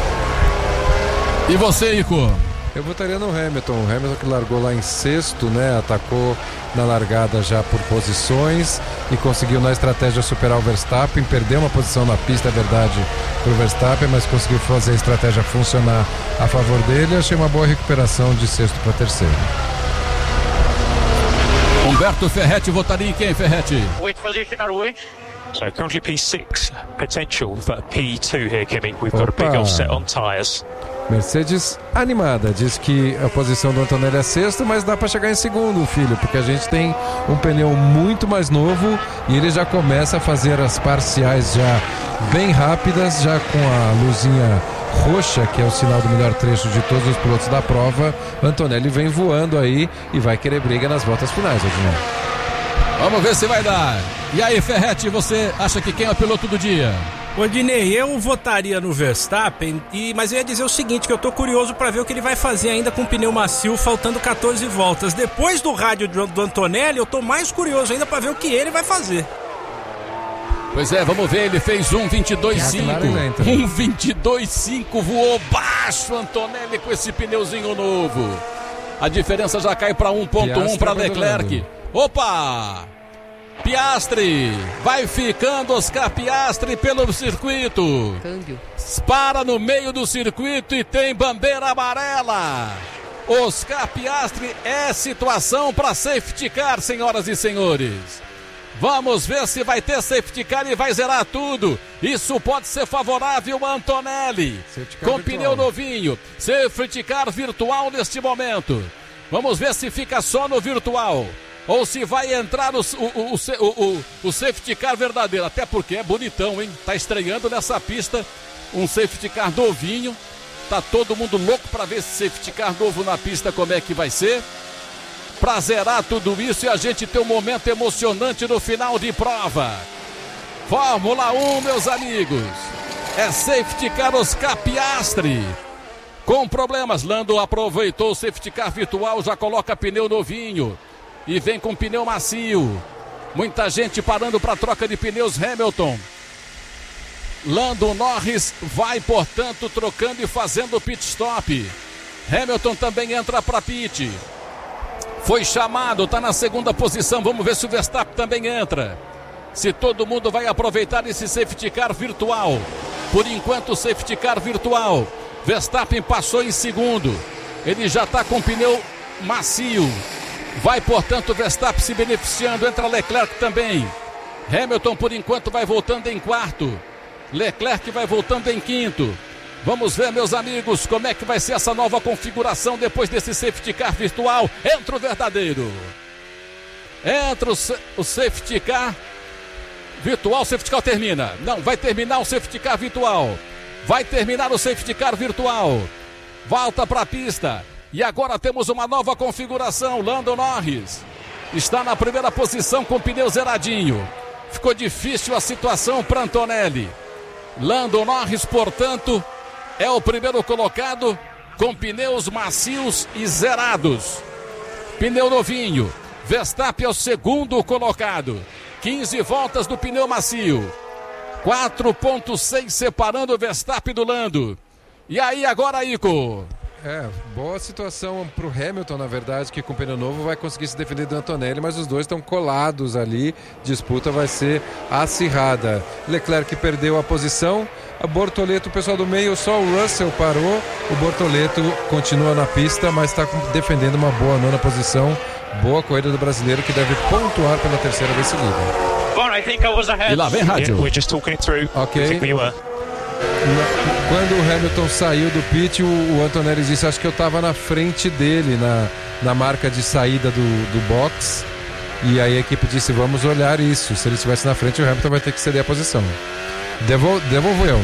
E você, Ico? Eu votaria no Hamilton. O Hamilton que largou lá em sexto, né? Atacou na largada já por posições e conseguiu na estratégia superar o Verstappen. Perdeu uma posição na pista, é verdade, para o Verstappen, mas conseguiu fazer a estratégia funcionar a favor dele. Achei uma boa recuperação de sexto para terceiro. Humberto Ferretti votaria em quem, Ferretti? Which position are we? So currently P six, potential for P two here, Kimi. We've got Opa. a big offset on tyres. Mercedes animada, diz que a posição do Antonelli é sexto, mas dá para chegar em segundo, filho, porque a gente tem um pneu muito mais novo e ele já começa a fazer as parciais já bem rápidas, já com a luzinha roxa, que é o sinal do melhor trecho de todos os pilotos da prova. O Antonelli vem voando aí e vai querer briga nas voltas finais, Edinho. Vamos ver se vai dar. E aí, Ferretti, você acha que quem é o piloto do dia? Ô Dinei, eu votaria no Verstappen, e, mas eu ia dizer o seguinte, que eu tô curioso pra ver o que ele vai fazer ainda com o pneu macio, faltando catorze voltas. Depois do rádio do, do Antonelli, eu tô mais curioso ainda pra ver o que ele vai fazer. Pois é, vamos ver, ele fez um vinte e dois cinco. um vinte e dois cinco, voou baixo Antonelli com esse pneuzinho novo. A diferença já cai para um ponto um para Leclerc. Opa! Piastri, vai ficando Oscar Piastri pelo circuito. Câmbio. Para no meio do circuito e tem bandeira amarela. Oscar Piastri é situação para safety car, senhoras e senhores. Vamos ver se vai ter safety car e vai zerar tudo. Isso pode ser favorável a Antonelli. Com virtual. Pneu novinho. Safety car virtual neste momento. Vamos ver se fica só no virtual. Ou se vai entrar o, o, o, o, o safety car verdadeiro. Até porque é bonitão, hein? Tá estreando nessa pista um safety car novinho. Tá todo mundo louco para ver esse safety car novo na pista, como é que vai ser. Pra zerar tudo isso e a gente ter um momento emocionante no final de prova. Fórmula um, meus amigos. É safety car Oscar Piastri. Com problemas, Lando aproveitou o safety car virtual, já coloca pneu novinho. E vem com pneu macio. Muita gente parando para troca de pneus. Hamilton. Lando Norris vai, portanto, trocando e fazendo pit stop. Hamilton também entra para pit. Foi chamado, está na segunda posição. Vamos ver se o Verstappen também entra. Se todo mundo vai aproveitar esse safety car virtual. Por enquanto, o safety car virtual. Verstappen passou em segundo. Ele já está com pneu macio. Vai, portanto, Verstappen se beneficiando. Entra Leclerc também. Hamilton, por enquanto, vai voltando em quarto. Leclerc vai voltando em quinto. Vamos ver, meus amigos, como é que vai ser essa nova configuração depois desse safety car virtual. Entra o verdadeiro. Entra o, o safety car virtual. O safety car termina. Não, vai terminar o safety car virtual. Vai terminar o safety car virtual. Volta para a pista. E agora temos uma nova configuração. Lando Norris está na primeira posição com pneu zeradinho. Ficou difícil a situação para Antonelli. Lando Norris, portanto, é o primeiro colocado com pneus macios e zerados. Pneu novinho. Verstappen é o segundo colocado. quinze voltas do pneu macio. quatro ponto seis separando o Verstappen do Lando. E aí agora, Ico? É, boa situação pro Hamilton, na verdade, que com pneu novo vai conseguir se defender do Antonelli, mas os dois estão colados ali, disputa vai ser acirrada. Leclerc perdeu a posição, a Bortoleto, o pessoal do meio, só o Russell parou, o Bortoleto continua na pista, mas está defendendo uma boa nona posição, boa corrida do brasileiro que deve pontuar pela terceira vez seguida. E lá vem rádio. We're just talking it through. Ok. Quando o Hamilton saiu do pit, o, o Antonelli disse, acho que eu estava na frente dele na, na marca de saída do, do box, e aí a equipe disse, vamos olhar isso, se ele estivesse na frente o Hamilton vai ter que ceder a posição. Devol, devolveu.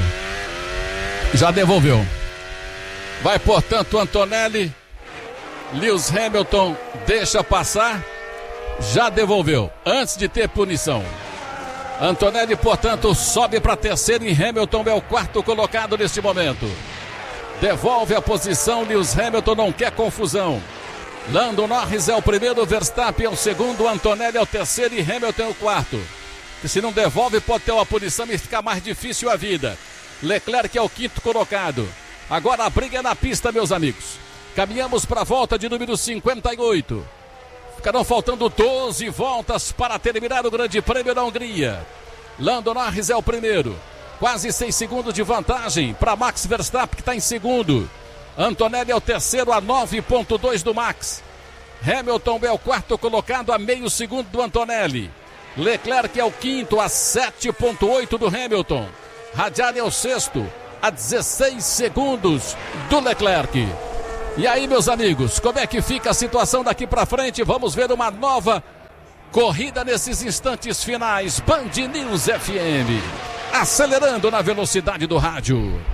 Já devolveu. Vai, portanto, o Antonelli. Lewis Hamilton deixa passar. Já devolveu, antes de ter punição. Antonelli, portanto, sobe para terceiro e Hamilton é o quarto colocado neste momento. Devolve a posição, Lewis Hamilton não quer confusão. Lando Norris é o primeiro, Verstappen é o segundo, Antonelli é o terceiro e Hamilton é o quarto. Que se não devolve pode ter uma punição e ficar mais difícil a vida. Leclerc é o quinto colocado. Agora a briga é na pista, meus amigos. Caminhamos para a volta de número cinquenta e oito. Ficarão faltando doze voltas para terminar o Grande Prêmio da Hungria. Lando Norris é o primeiro. Quase seis segundos de vantagem para Max Verstappen, que está em segundo. Antonelli é o terceiro a nove ponto dois do Max. Hamilton é o quarto colocado a meio segundo do Antonelli. Leclerc é o quinto a sete ponto oito do Hamilton. Radiani é o sexto a dezesseis segundos do Leclerc. E aí, meus amigos, como é que fica a situação daqui para frente? Vamos ver uma nova corrida nesses instantes finais. Band News F M, acelerando na velocidade do rádio.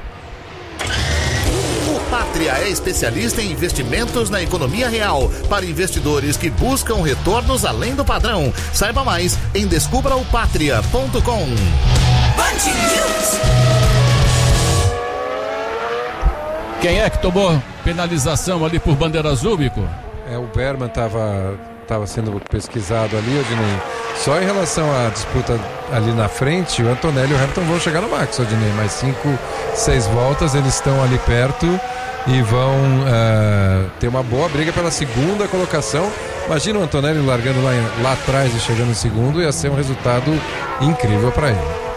O Pátria é especialista em investimentos na economia real para investidores que buscam retornos além do padrão. Saiba mais em descubra o pátria ponto com. Band News. Quem é que tomou penalização ali por bandeira azul, Bico? É, o Berman estava tava sendo pesquisado ali, Odinei. Só em relação à disputa ali na frente, o Antonelli e o Hamilton vão chegar no Max, Odinei. Mais cinco, seis voltas, eles estão ali perto e vão uh, ter uma boa briga pela segunda colocação. Imagina o Antonelli largando lá, lá atrás e chegando em segundo, ia ser um resultado incrível para ele.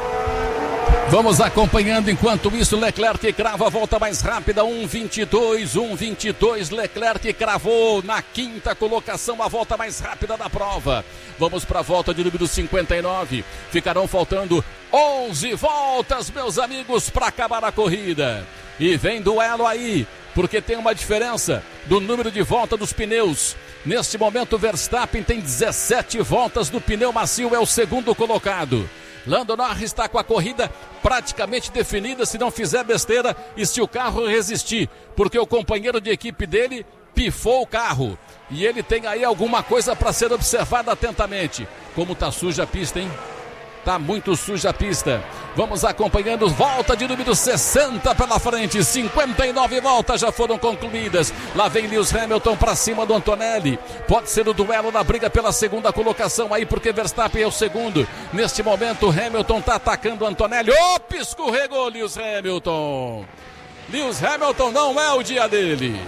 Vamos acompanhando enquanto isso. Leclerc crava a volta mais rápida, um vinte e dois, um vinte e dois. Leclerc cravou na quinta colocação a volta mais rápida da prova. Vamos para a volta de número cinquenta e nove. Ficarão faltando onze voltas, meus amigos, para acabar a corrida. E vem duelo aí, porque tem uma diferença do número de volta dos pneus. Neste momento, o Verstappen tem dezessete voltas do pneu macio, é o segundo colocado. Lando Norris está com a corrida praticamente definida se não fizer besteira e se o carro resistir, porque o companheiro de equipe dele pifou o carro e ele tem aí alguma coisa para ser observada atentamente. Como tá suja a pista, hein? Tá muito suja a pista. Vamos acompanhando, volta de número sessenta pela frente, cinquenta e nove voltas já foram concluídas. Lá vem Lewis Hamilton para cima do Antonelli. Pode ser o duelo na briga pela segunda colocação aí, porque Verstappen é o segundo. Neste momento, Hamilton tá atacando o Antonelli. Opa, escorregou Lewis Hamilton. Lewis Hamilton não é o dia dele.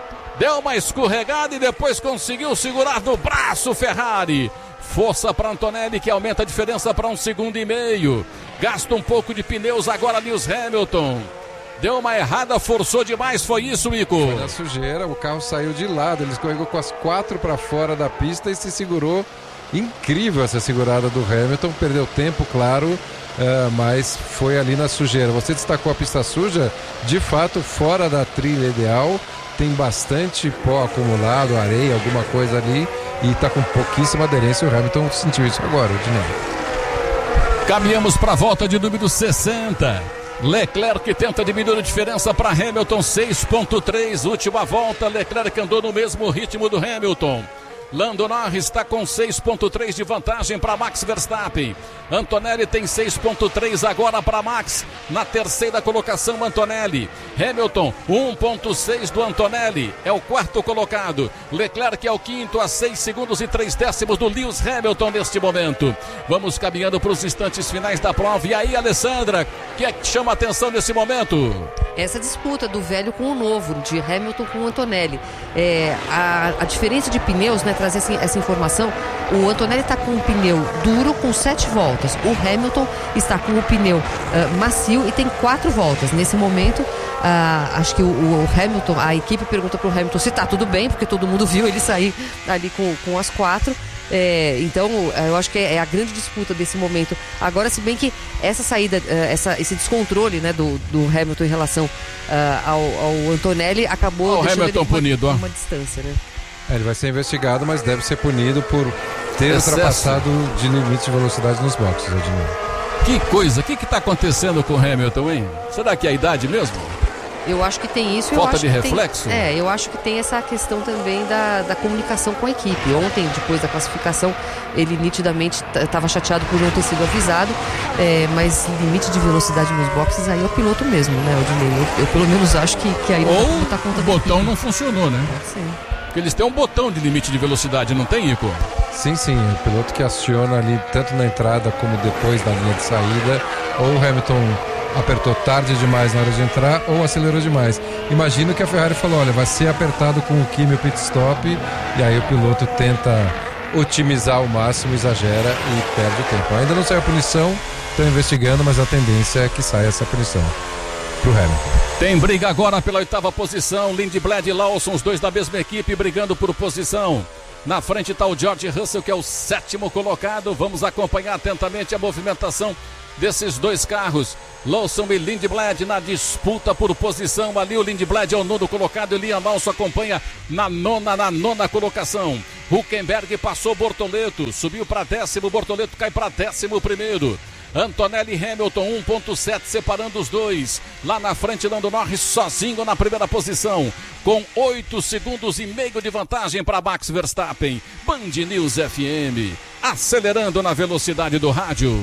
Deu uma escorregada e depois conseguiu segurar no braço Ferrari. Força para Antonelli, que aumenta a diferença para um segundo e meio. Gasta um pouco de pneus agora Lewis Hamilton. Deu uma errada, forçou demais, foi isso, Mico? Foi na sujeira, o carro saiu de lado, ele escorregou com as quatro para fora da pista e se segurou. Incrível essa segurada do Hamilton, perdeu tempo, claro, uh, mas foi ali na sujeira. Você destacou a pista suja, de fato, fora da trilha ideal, tem bastante pó acumulado, areia, alguma coisa ali, e está com pouquíssima aderência. O Hamilton sentiu isso agora, o Dinei. Caminhamos para a volta de número sessenta. Leclerc tenta diminuir a diferença para Hamilton, seis ponto três. Última volta, Leclerc andou no mesmo ritmo do Hamilton. Lando Norris está com seis ponto três de vantagem para Max Verstappen. Antonelli tem seis ponto três agora para Max. Na terceira colocação, Antonelli. Hamilton, um ponto seis do Antonelli. É o quarto colocado. Leclerc é o quinto a seis segundos e três décimos do Lewis Hamilton neste momento. Vamos caminhando para os instantes finais da prova. E aí, Alessandra, o que é que chama a atenção nesse momento? Essa disputa do velho com o novo, de Hamilton com o Antonelli. É, a, a diferença de pneus, né? Trazer essa, essa informação, o Antonelli está com um pneu duro com sete voltas, o Hamilton está com o pneu uh, macio e tem quatro voltas. Nesse momento, uh, acho que o, o Hamilton, a equipe pergunta para o Hamilton se está tudo bem, porque todo mundo viu ele sair ali com, com as quatro. É, então eu acho que é a grande disputa desse momento. Agora, se bem que essa saída, essa, esse descontrole, né, do, do Hamilton em relação uh, ao, ao Antonelli acabou oh, deixando Hamilton ele punido, uma, uma distância, né? É, ele vai ser investigado, mas deve ser punido por ter Excesso. ultrapassado de limite de velocidade nos boxes, Edinho. Que coisa, o que está acontecendo com o Hamilton, hein? Será que é a idade mesmo? Eu acho que tem isso. Falta eu acho de que reflexo? Tem, é, eu acho que tem essa questão também da, da comunicação com a equipe. Ontem, depois da classificação, ele nitidamente estava chateado por não ter sido avisado, é, mas limite de velocidade nos boxes aí é o piloto mesmo, né, Odinei? Eu, eu pelo menos acho que, que aí não Ou botar conta o botão não funcionou, né? Sim. Porque eles têm um botão de limite de velocidade, não tem, Ico? Sim, sim, o piloto que aciona ali tanto na entrada como depois da linha de saída, ou o Hamilton apertou tarde demais na hora de entrar ou acelerou demais. Imagino que a Ferrari falou, olha, vai ser apertado com o Kimi o pit stop, e aí o piloto tenta otimizar ao máximo, exagera e perde o tempo. Ainda não saiu a punição, estão investigando, mas a tendência é que saia essa punição pro Hamilton. Tem briga agora pela oitava posição, Lindblad e Lawson, os dois da mesma equipe brigando por posição. Na frente está o George Russell, que é o sétimo colocado. Vamos acompanhar atentamente a movimentação desses dois carros. Lawson e Lindblad na disputa por posição. Ali o Lindblad é o nono colocado e Liam Lawson acompanha na nona, na nona colocação. Hülkenberg passou Bortoleto, subiu para décimo, Bortoleto cai para décimo primeiro. Antonelli e Hamilton, um ponto sete separando os dois. Lá na frente, Lando Norris sozinho na primeira posição, com oito segundos e meio de vantagem para Max Verstappen. Band News F M, acelerando na velocidade do rádio.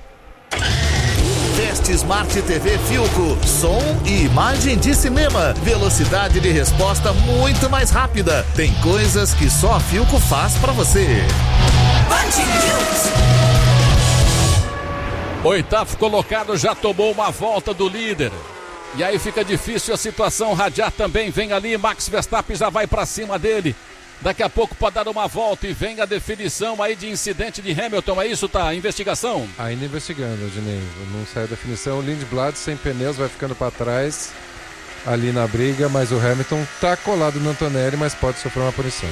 Teste Smart T V Filco, som e imagem de cinema, velocidade de resposta muito mais rápida. Tem coisas que só a Filco faz para você. Band News. Oitavo colocado já tomou uma volta do líder. E aí fica difícil a situação radiar também. Vem ali, Max Verstappen já vai para cima dele. Daqui a pouco pode dar uma volta e vem a definição aí de incidente de Hamilton. É isso, tá? Investigação? Ainda investigando, Dinei. Não saiu a definição. O Lindblad sem pneus vai ficando para trás ali na briga, mas o Hamilton tá colado no Antonelli, mas pode sofrer uma punição.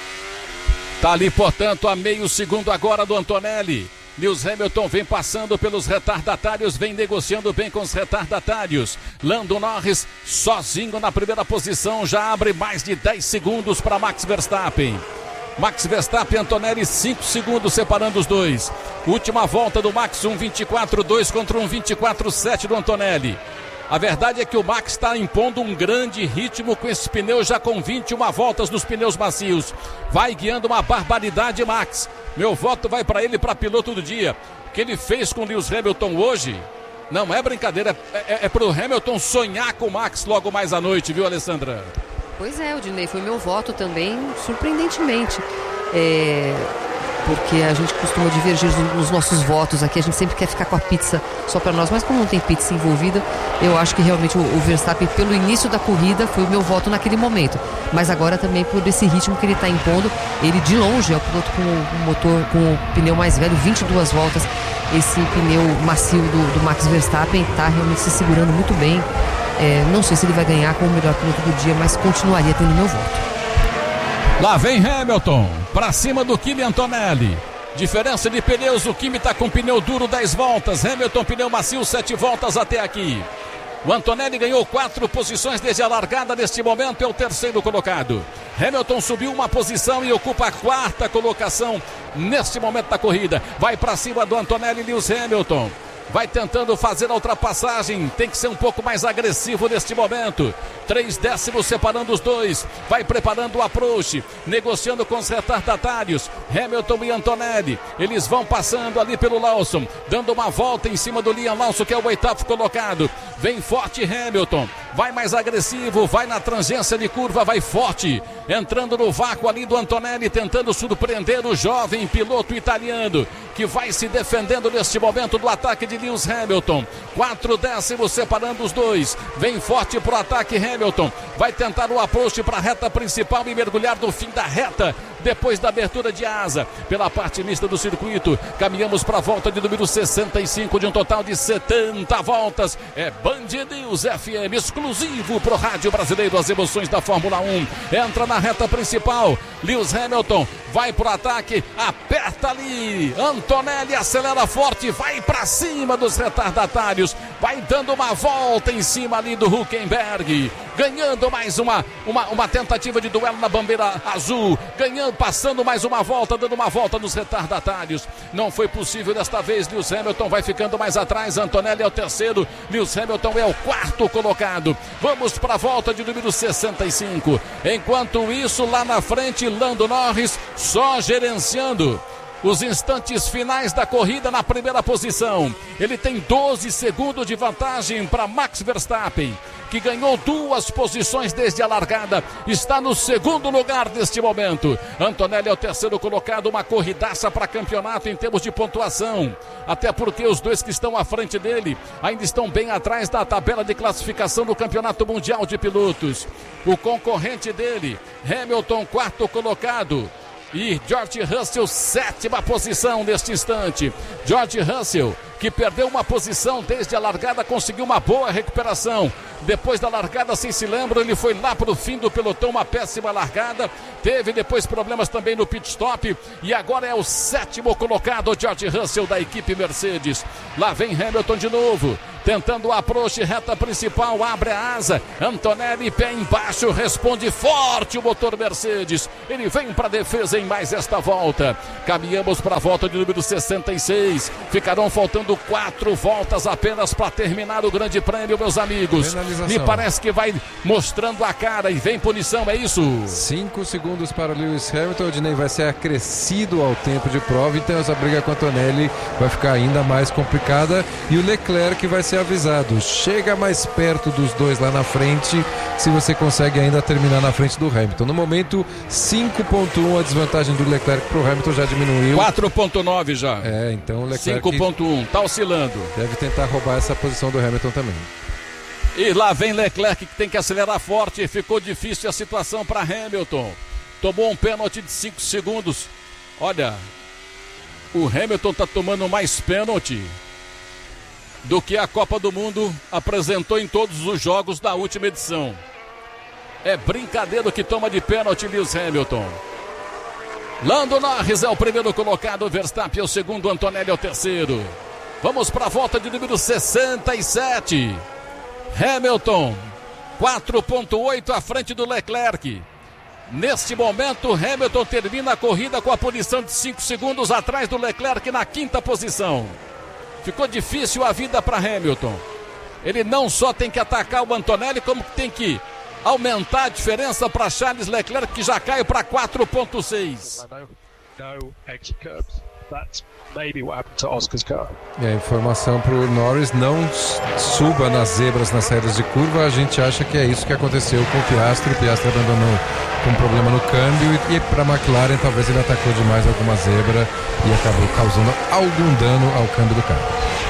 Tá ali, portanto, a meio segundo agora do Antonelli. Lewis Hamilton vem passando pelos retardatários, vem negociando bem com os retardatários. Lando Norris sozinho na primeira posição, já abre mais de dez segundos para Max Verstappen. Max Verstappen e Antonelli, cinco segundos separando os dois. Última volta do Max, um vinte e quatro dois contra um vinte e quatro sete do Antonelli. A verdade é que o Max está impondo um grande ritmo com esse pneu, já com vinte e uma voltas nos pneus macios. Vai guiando uma barbaridade, Max. Meu voto vai para ele, para piloto do dia. O que ele fez com o Lewis Hamilton hoje não é brincadeira, é, é, é para o Hamilton sonhar com o Max logo mais à noite, viu, Alessandra? Pois é, Odinei, foi meu voto também, surpreendentemente. É... Porque a gente costuma divergir nos nossos votos aqui, a gente sempre quer ficar com a pizza só para nós, mas como não tem pizza envolvida, eu acho que realmente o, o Verstappen, pelo início da corrida, foi o meu voto naquele momento. Mas agora também por esse ritmo que ele está impondo, ele de longe é o piloto com o motor, com o pneu mais velho, vinte e duas voltas. Esse pneu macio do, do Max Verstappen está realmente se segurando muito bem. É, não sei se ele vai ganhar como o melhor piloto do dia, mas continuaria tendo meu voto. Lá vem Hamilton, pra cima do Kimi Antonelli. Diferença de pneus, o Kimi tá com pneu duro dez voltas, Hamilton pneu macio sete voltas até aqui. O Antonelli ganhou quatro posições desde a largada, neste momento é o terceiro colocado. Hamilton subiu uma posição e ocupa a quarta colocação neste momento da corrida. Vai pra cima do Antonelli, Lewis Hamilton. Vai tentando fazer a ultrapassagem, tem que ser um pouco mais agressivo neste momento. Três décimos separando os dois, vai preparando o approach, negociando com os retardatários. Hamilton e Antonelli, eles vão passando ali pelo Lawson, dando uma volta em cima do Liam Lawson, que é o oitavo colocado. Vem forte Hamilton, vai mais agressivo, vai na tangência de curva, vai forte, entrando no vácuo ali do Antonelli, tentando surpreender o jovem piloto italiano, que vai se defendendo neste momento do ataque de Lewis Hamilton. Quatro décimos separando os dois, vem forte pro ataque Hamilton, vai tentar o approach para a reta principal e mergulhar no fim da reta, depois da abertura de asa, pela parte mista do circuito. Caminhamos para a volta de número sessenta e cinco, de um total de setenta voltas. É Band News F M, exclusivo pro rádio brasileiro, as emoções da Fórmula um. Entra na reta principal, Lewis Hamilton vai pro ataque, aperta ali, Antonelli acelera forte, vai para cima dos retardatários, vai dando uma volta em cima ali do Hülkenberg, ganhando mais uma, uma, uma tentativa de duelo na bandeira azul, ganhando, passando mais uma volta, dando uma volta nos retardatários. Não foi possível desta vez, Lewis Hamilton vai ficando mais atrás, Antonelli é o terceiro, Lewis Hamilton é o quarto colocado. Vamos para a volta de número sessenta e cinco. Enquanto isso, lá na frente, Lando Norris só gerenciando os instantes finais da corrida na primeira posição. Ele tem doze segundos de vantagem para Max Verstappen. que ganhou duas posições desde a largada, está no segundo lugar neste momento. Antonelli é o terceiro colocado, uma corridaça para campeonato em termos de pontuação, até porque os dois que estão à frente dele ainda estão bem atrás da tabela de classificação do Campeonato Mundial de Pilotos. O concorrente dele, Hamilton, quarto colocado, e George Russell, sétima posição neste instante. George Russell, que perdeu uma posição desde a largada, conseguiu uma boa recuperação. Depois da largada, se se lembra, ele foi lá para o fim do pelotão, uma péssima largada. Teve depois problemas também no pit stop. E agora é o sétimo colocado, George Russell, da equipe Mercedes. Lá vem Hamilton de novo, tentando o approach, reta principal, abre a asa. Antonelli, pé embaixo, responde forte o motor Mercedes. Ele vem para a defesa em mais esta volta. Caminhamos para a volta de número sessenta e seis. Ficarão faltando quatro voltas apenas para terminar o grande prêmio, meus amigos. Me parece que vai mostrando a cara e vem punição, é isso? Cinco segundos para Lewis Hamilton. O Dinei vai ser acrescido ao tempo de prova, então essa briga com a Antonelli vai ficar ainda mais complicada. E o Leclerc vai ser avisado: chega mais perto dos dois lá na frente, se você consegue ainda terminar na frente do Hamilton. No momento, cinco ponto um, a desvantagem do Leclerc para o Hamilton já diminuiu. quatro ponto nove já. É, então o Leclerc cinco ponto um, tá oscilando. Deve tentar roubar essa posição do Hamilton também. E lá vem Leclerc, que tem que acelerar forte. Ficou difícil a situação para Hamilton. Tomou um pênalti de cinco segundos. Olha, o Hamilton está tomando mais pênalti do que a Copa do Mundo apresentou em todos os jogos da última edição. É brincadeira que toma de pênalti Lewis Hamilton. Lando Norris é o primeiro colocado, Verstappen é o segundo, Antonelli é o terceiro. Vamos para a volta de número sessenta e sete. Hamilton, quatro ponto oito à frente do Leclerc. Neste momento, Hamilton termina a corrida com a punição de cinco segundos atrás do Leclerc na quinta posição. Ficou difícil a vida para Hamilton. Ele não só tem que atacar o Antonelli, como tem que aumentar a diferença para Charles Leclerc, que já cai para quatro ponto seis. E a informação para o Norris: não suba nas zebras nas saídas de curva. A gente acha que é isso que aconteceu com o Piastri. O Piastri abandonou com um problema no câmbio, e, e para a McLaren talvez ele atacou demais alguma zebra e acabou causando algum dano ao câmbio do carro.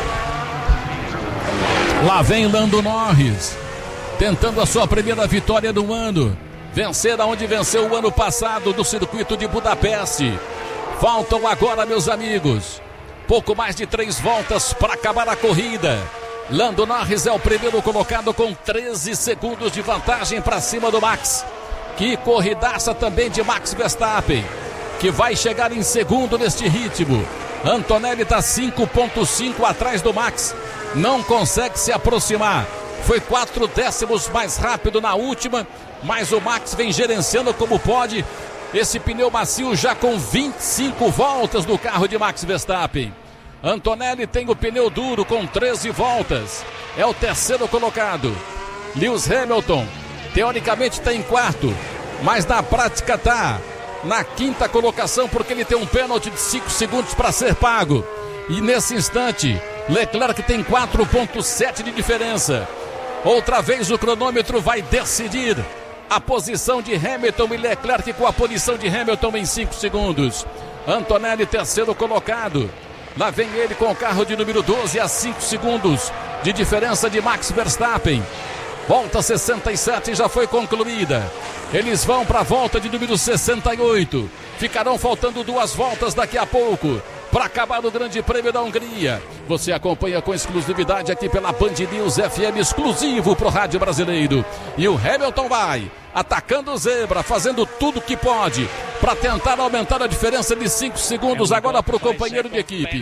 Lá vem Lando Norris, tentando a sua primeira vitória do ano. Vencer aonde venceu o ano passado do circuito de Budapeste. Faltam agora, meus amigos, pouco mais de três voltas para acabar a corrida. Lando Norris é o primeiro colocado com treze segundos de vantagem para cima do Max. Que corridaça também de Max Verstappen, que vai chegar em segundo neste ritmo. Antonelli está cinco ponto cinco atrás do Max, não consegue se aproximar. Foi quatro décimos mais rápido na última, mas o Max vem gerenciando como pode. Esse pneu macio já com vinte e cinco voltas no carro de Max Verstappen. Antonelli tem o pneu duro com treze voltas. É o terceiro colocado. Lewis Hamilton, teoricamente está em quarto, mas na prática está na quinta colocação, porque ele tem um pênalti de cinco segundos para ser pago. E nesse instante, Leclerc tem quatro ponto sete de diferença. Outra vez o cronômetro vai decidir a posição de Hamilton e Leclerc, com a punição de Hamilton em cinco segundos. Antonelli, terceiro colocado. Lá vem ele com o carro de número doze a cinco segundos de diferença de Max Verstappen. Volta sessenta e sete já foi concluída. Eles vão para a volta de número sessenta e oito. Ficarão faltando duas voltas daqui a pouco para acabar o Grande Prêmio da Hungria. Você acompanha com exclusividade aqui pela Band News F M, exclusivo pro rádio brasileiro. E o Hamilton vai atacando o zebra, fazendo tudo que pode para tentar aumentar a diferença de cinco segundos agora para o companheiro de equipe.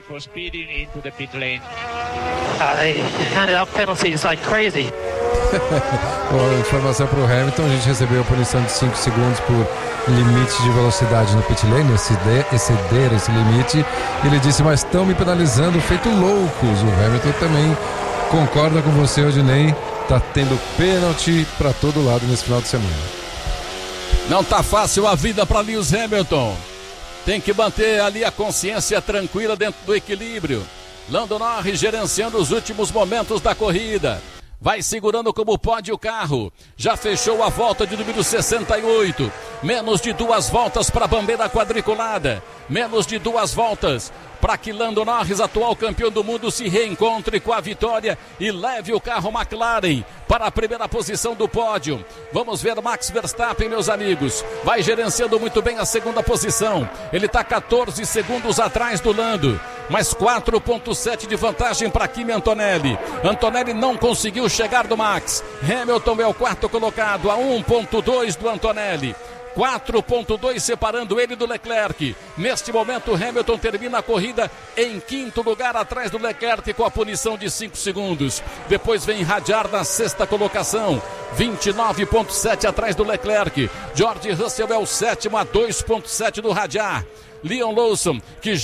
Bom, informação para o Hamilton: a gente recebeu a punição de cinco segundos por limite de velocidade no pit lane, exceder, exceder esse limite. Ele disse: mas estão me penalizando feito loucos. O Hamilton também concorda com você, Odinei. Tá tendo pênalti para todo lado nesse final de semana. Não tá fácil a vida para Lewis Hamilton. Tem que manter ali a consciência tranquila dentro do equilíbrio. Lando Norris gerenciando os últimos momentos da corrida. vai segurando como pode o carro. Já fechou a volta de número sessenta e oito. Menos de duas voltas para a bandeira quadriculada. Menos de duas voltas para que Lando Norris, atual campeão do mundo, se reencontre com a vitória e leve o carro McLaren para a primeira posição do pódio. Vamos ver Max Verstappen, meus amigos. Vai gerenciando muito bem a segunda posição. Ele está quatorze segundos atrás do Lando, mas quatro ponto sete de vantagem para Kimi Antonelli. Antonelli não conseguiu chegar do Max. Hamilton é o quarto colocado, a um ponto dois do Antonelli. quatro ponto dois separando ele do Leclerc. Neste momento, Hamilton termina a corrida em quinto lugar, atrás do Leclerc, com a punição de cinco segundos. Depois vem Hadjar na sexta colocação, vinte e nove ponto sete atrás do Leclerc. George Russell é o sétimo, a dois ponto sete do Hadjar. Liam Lawson, que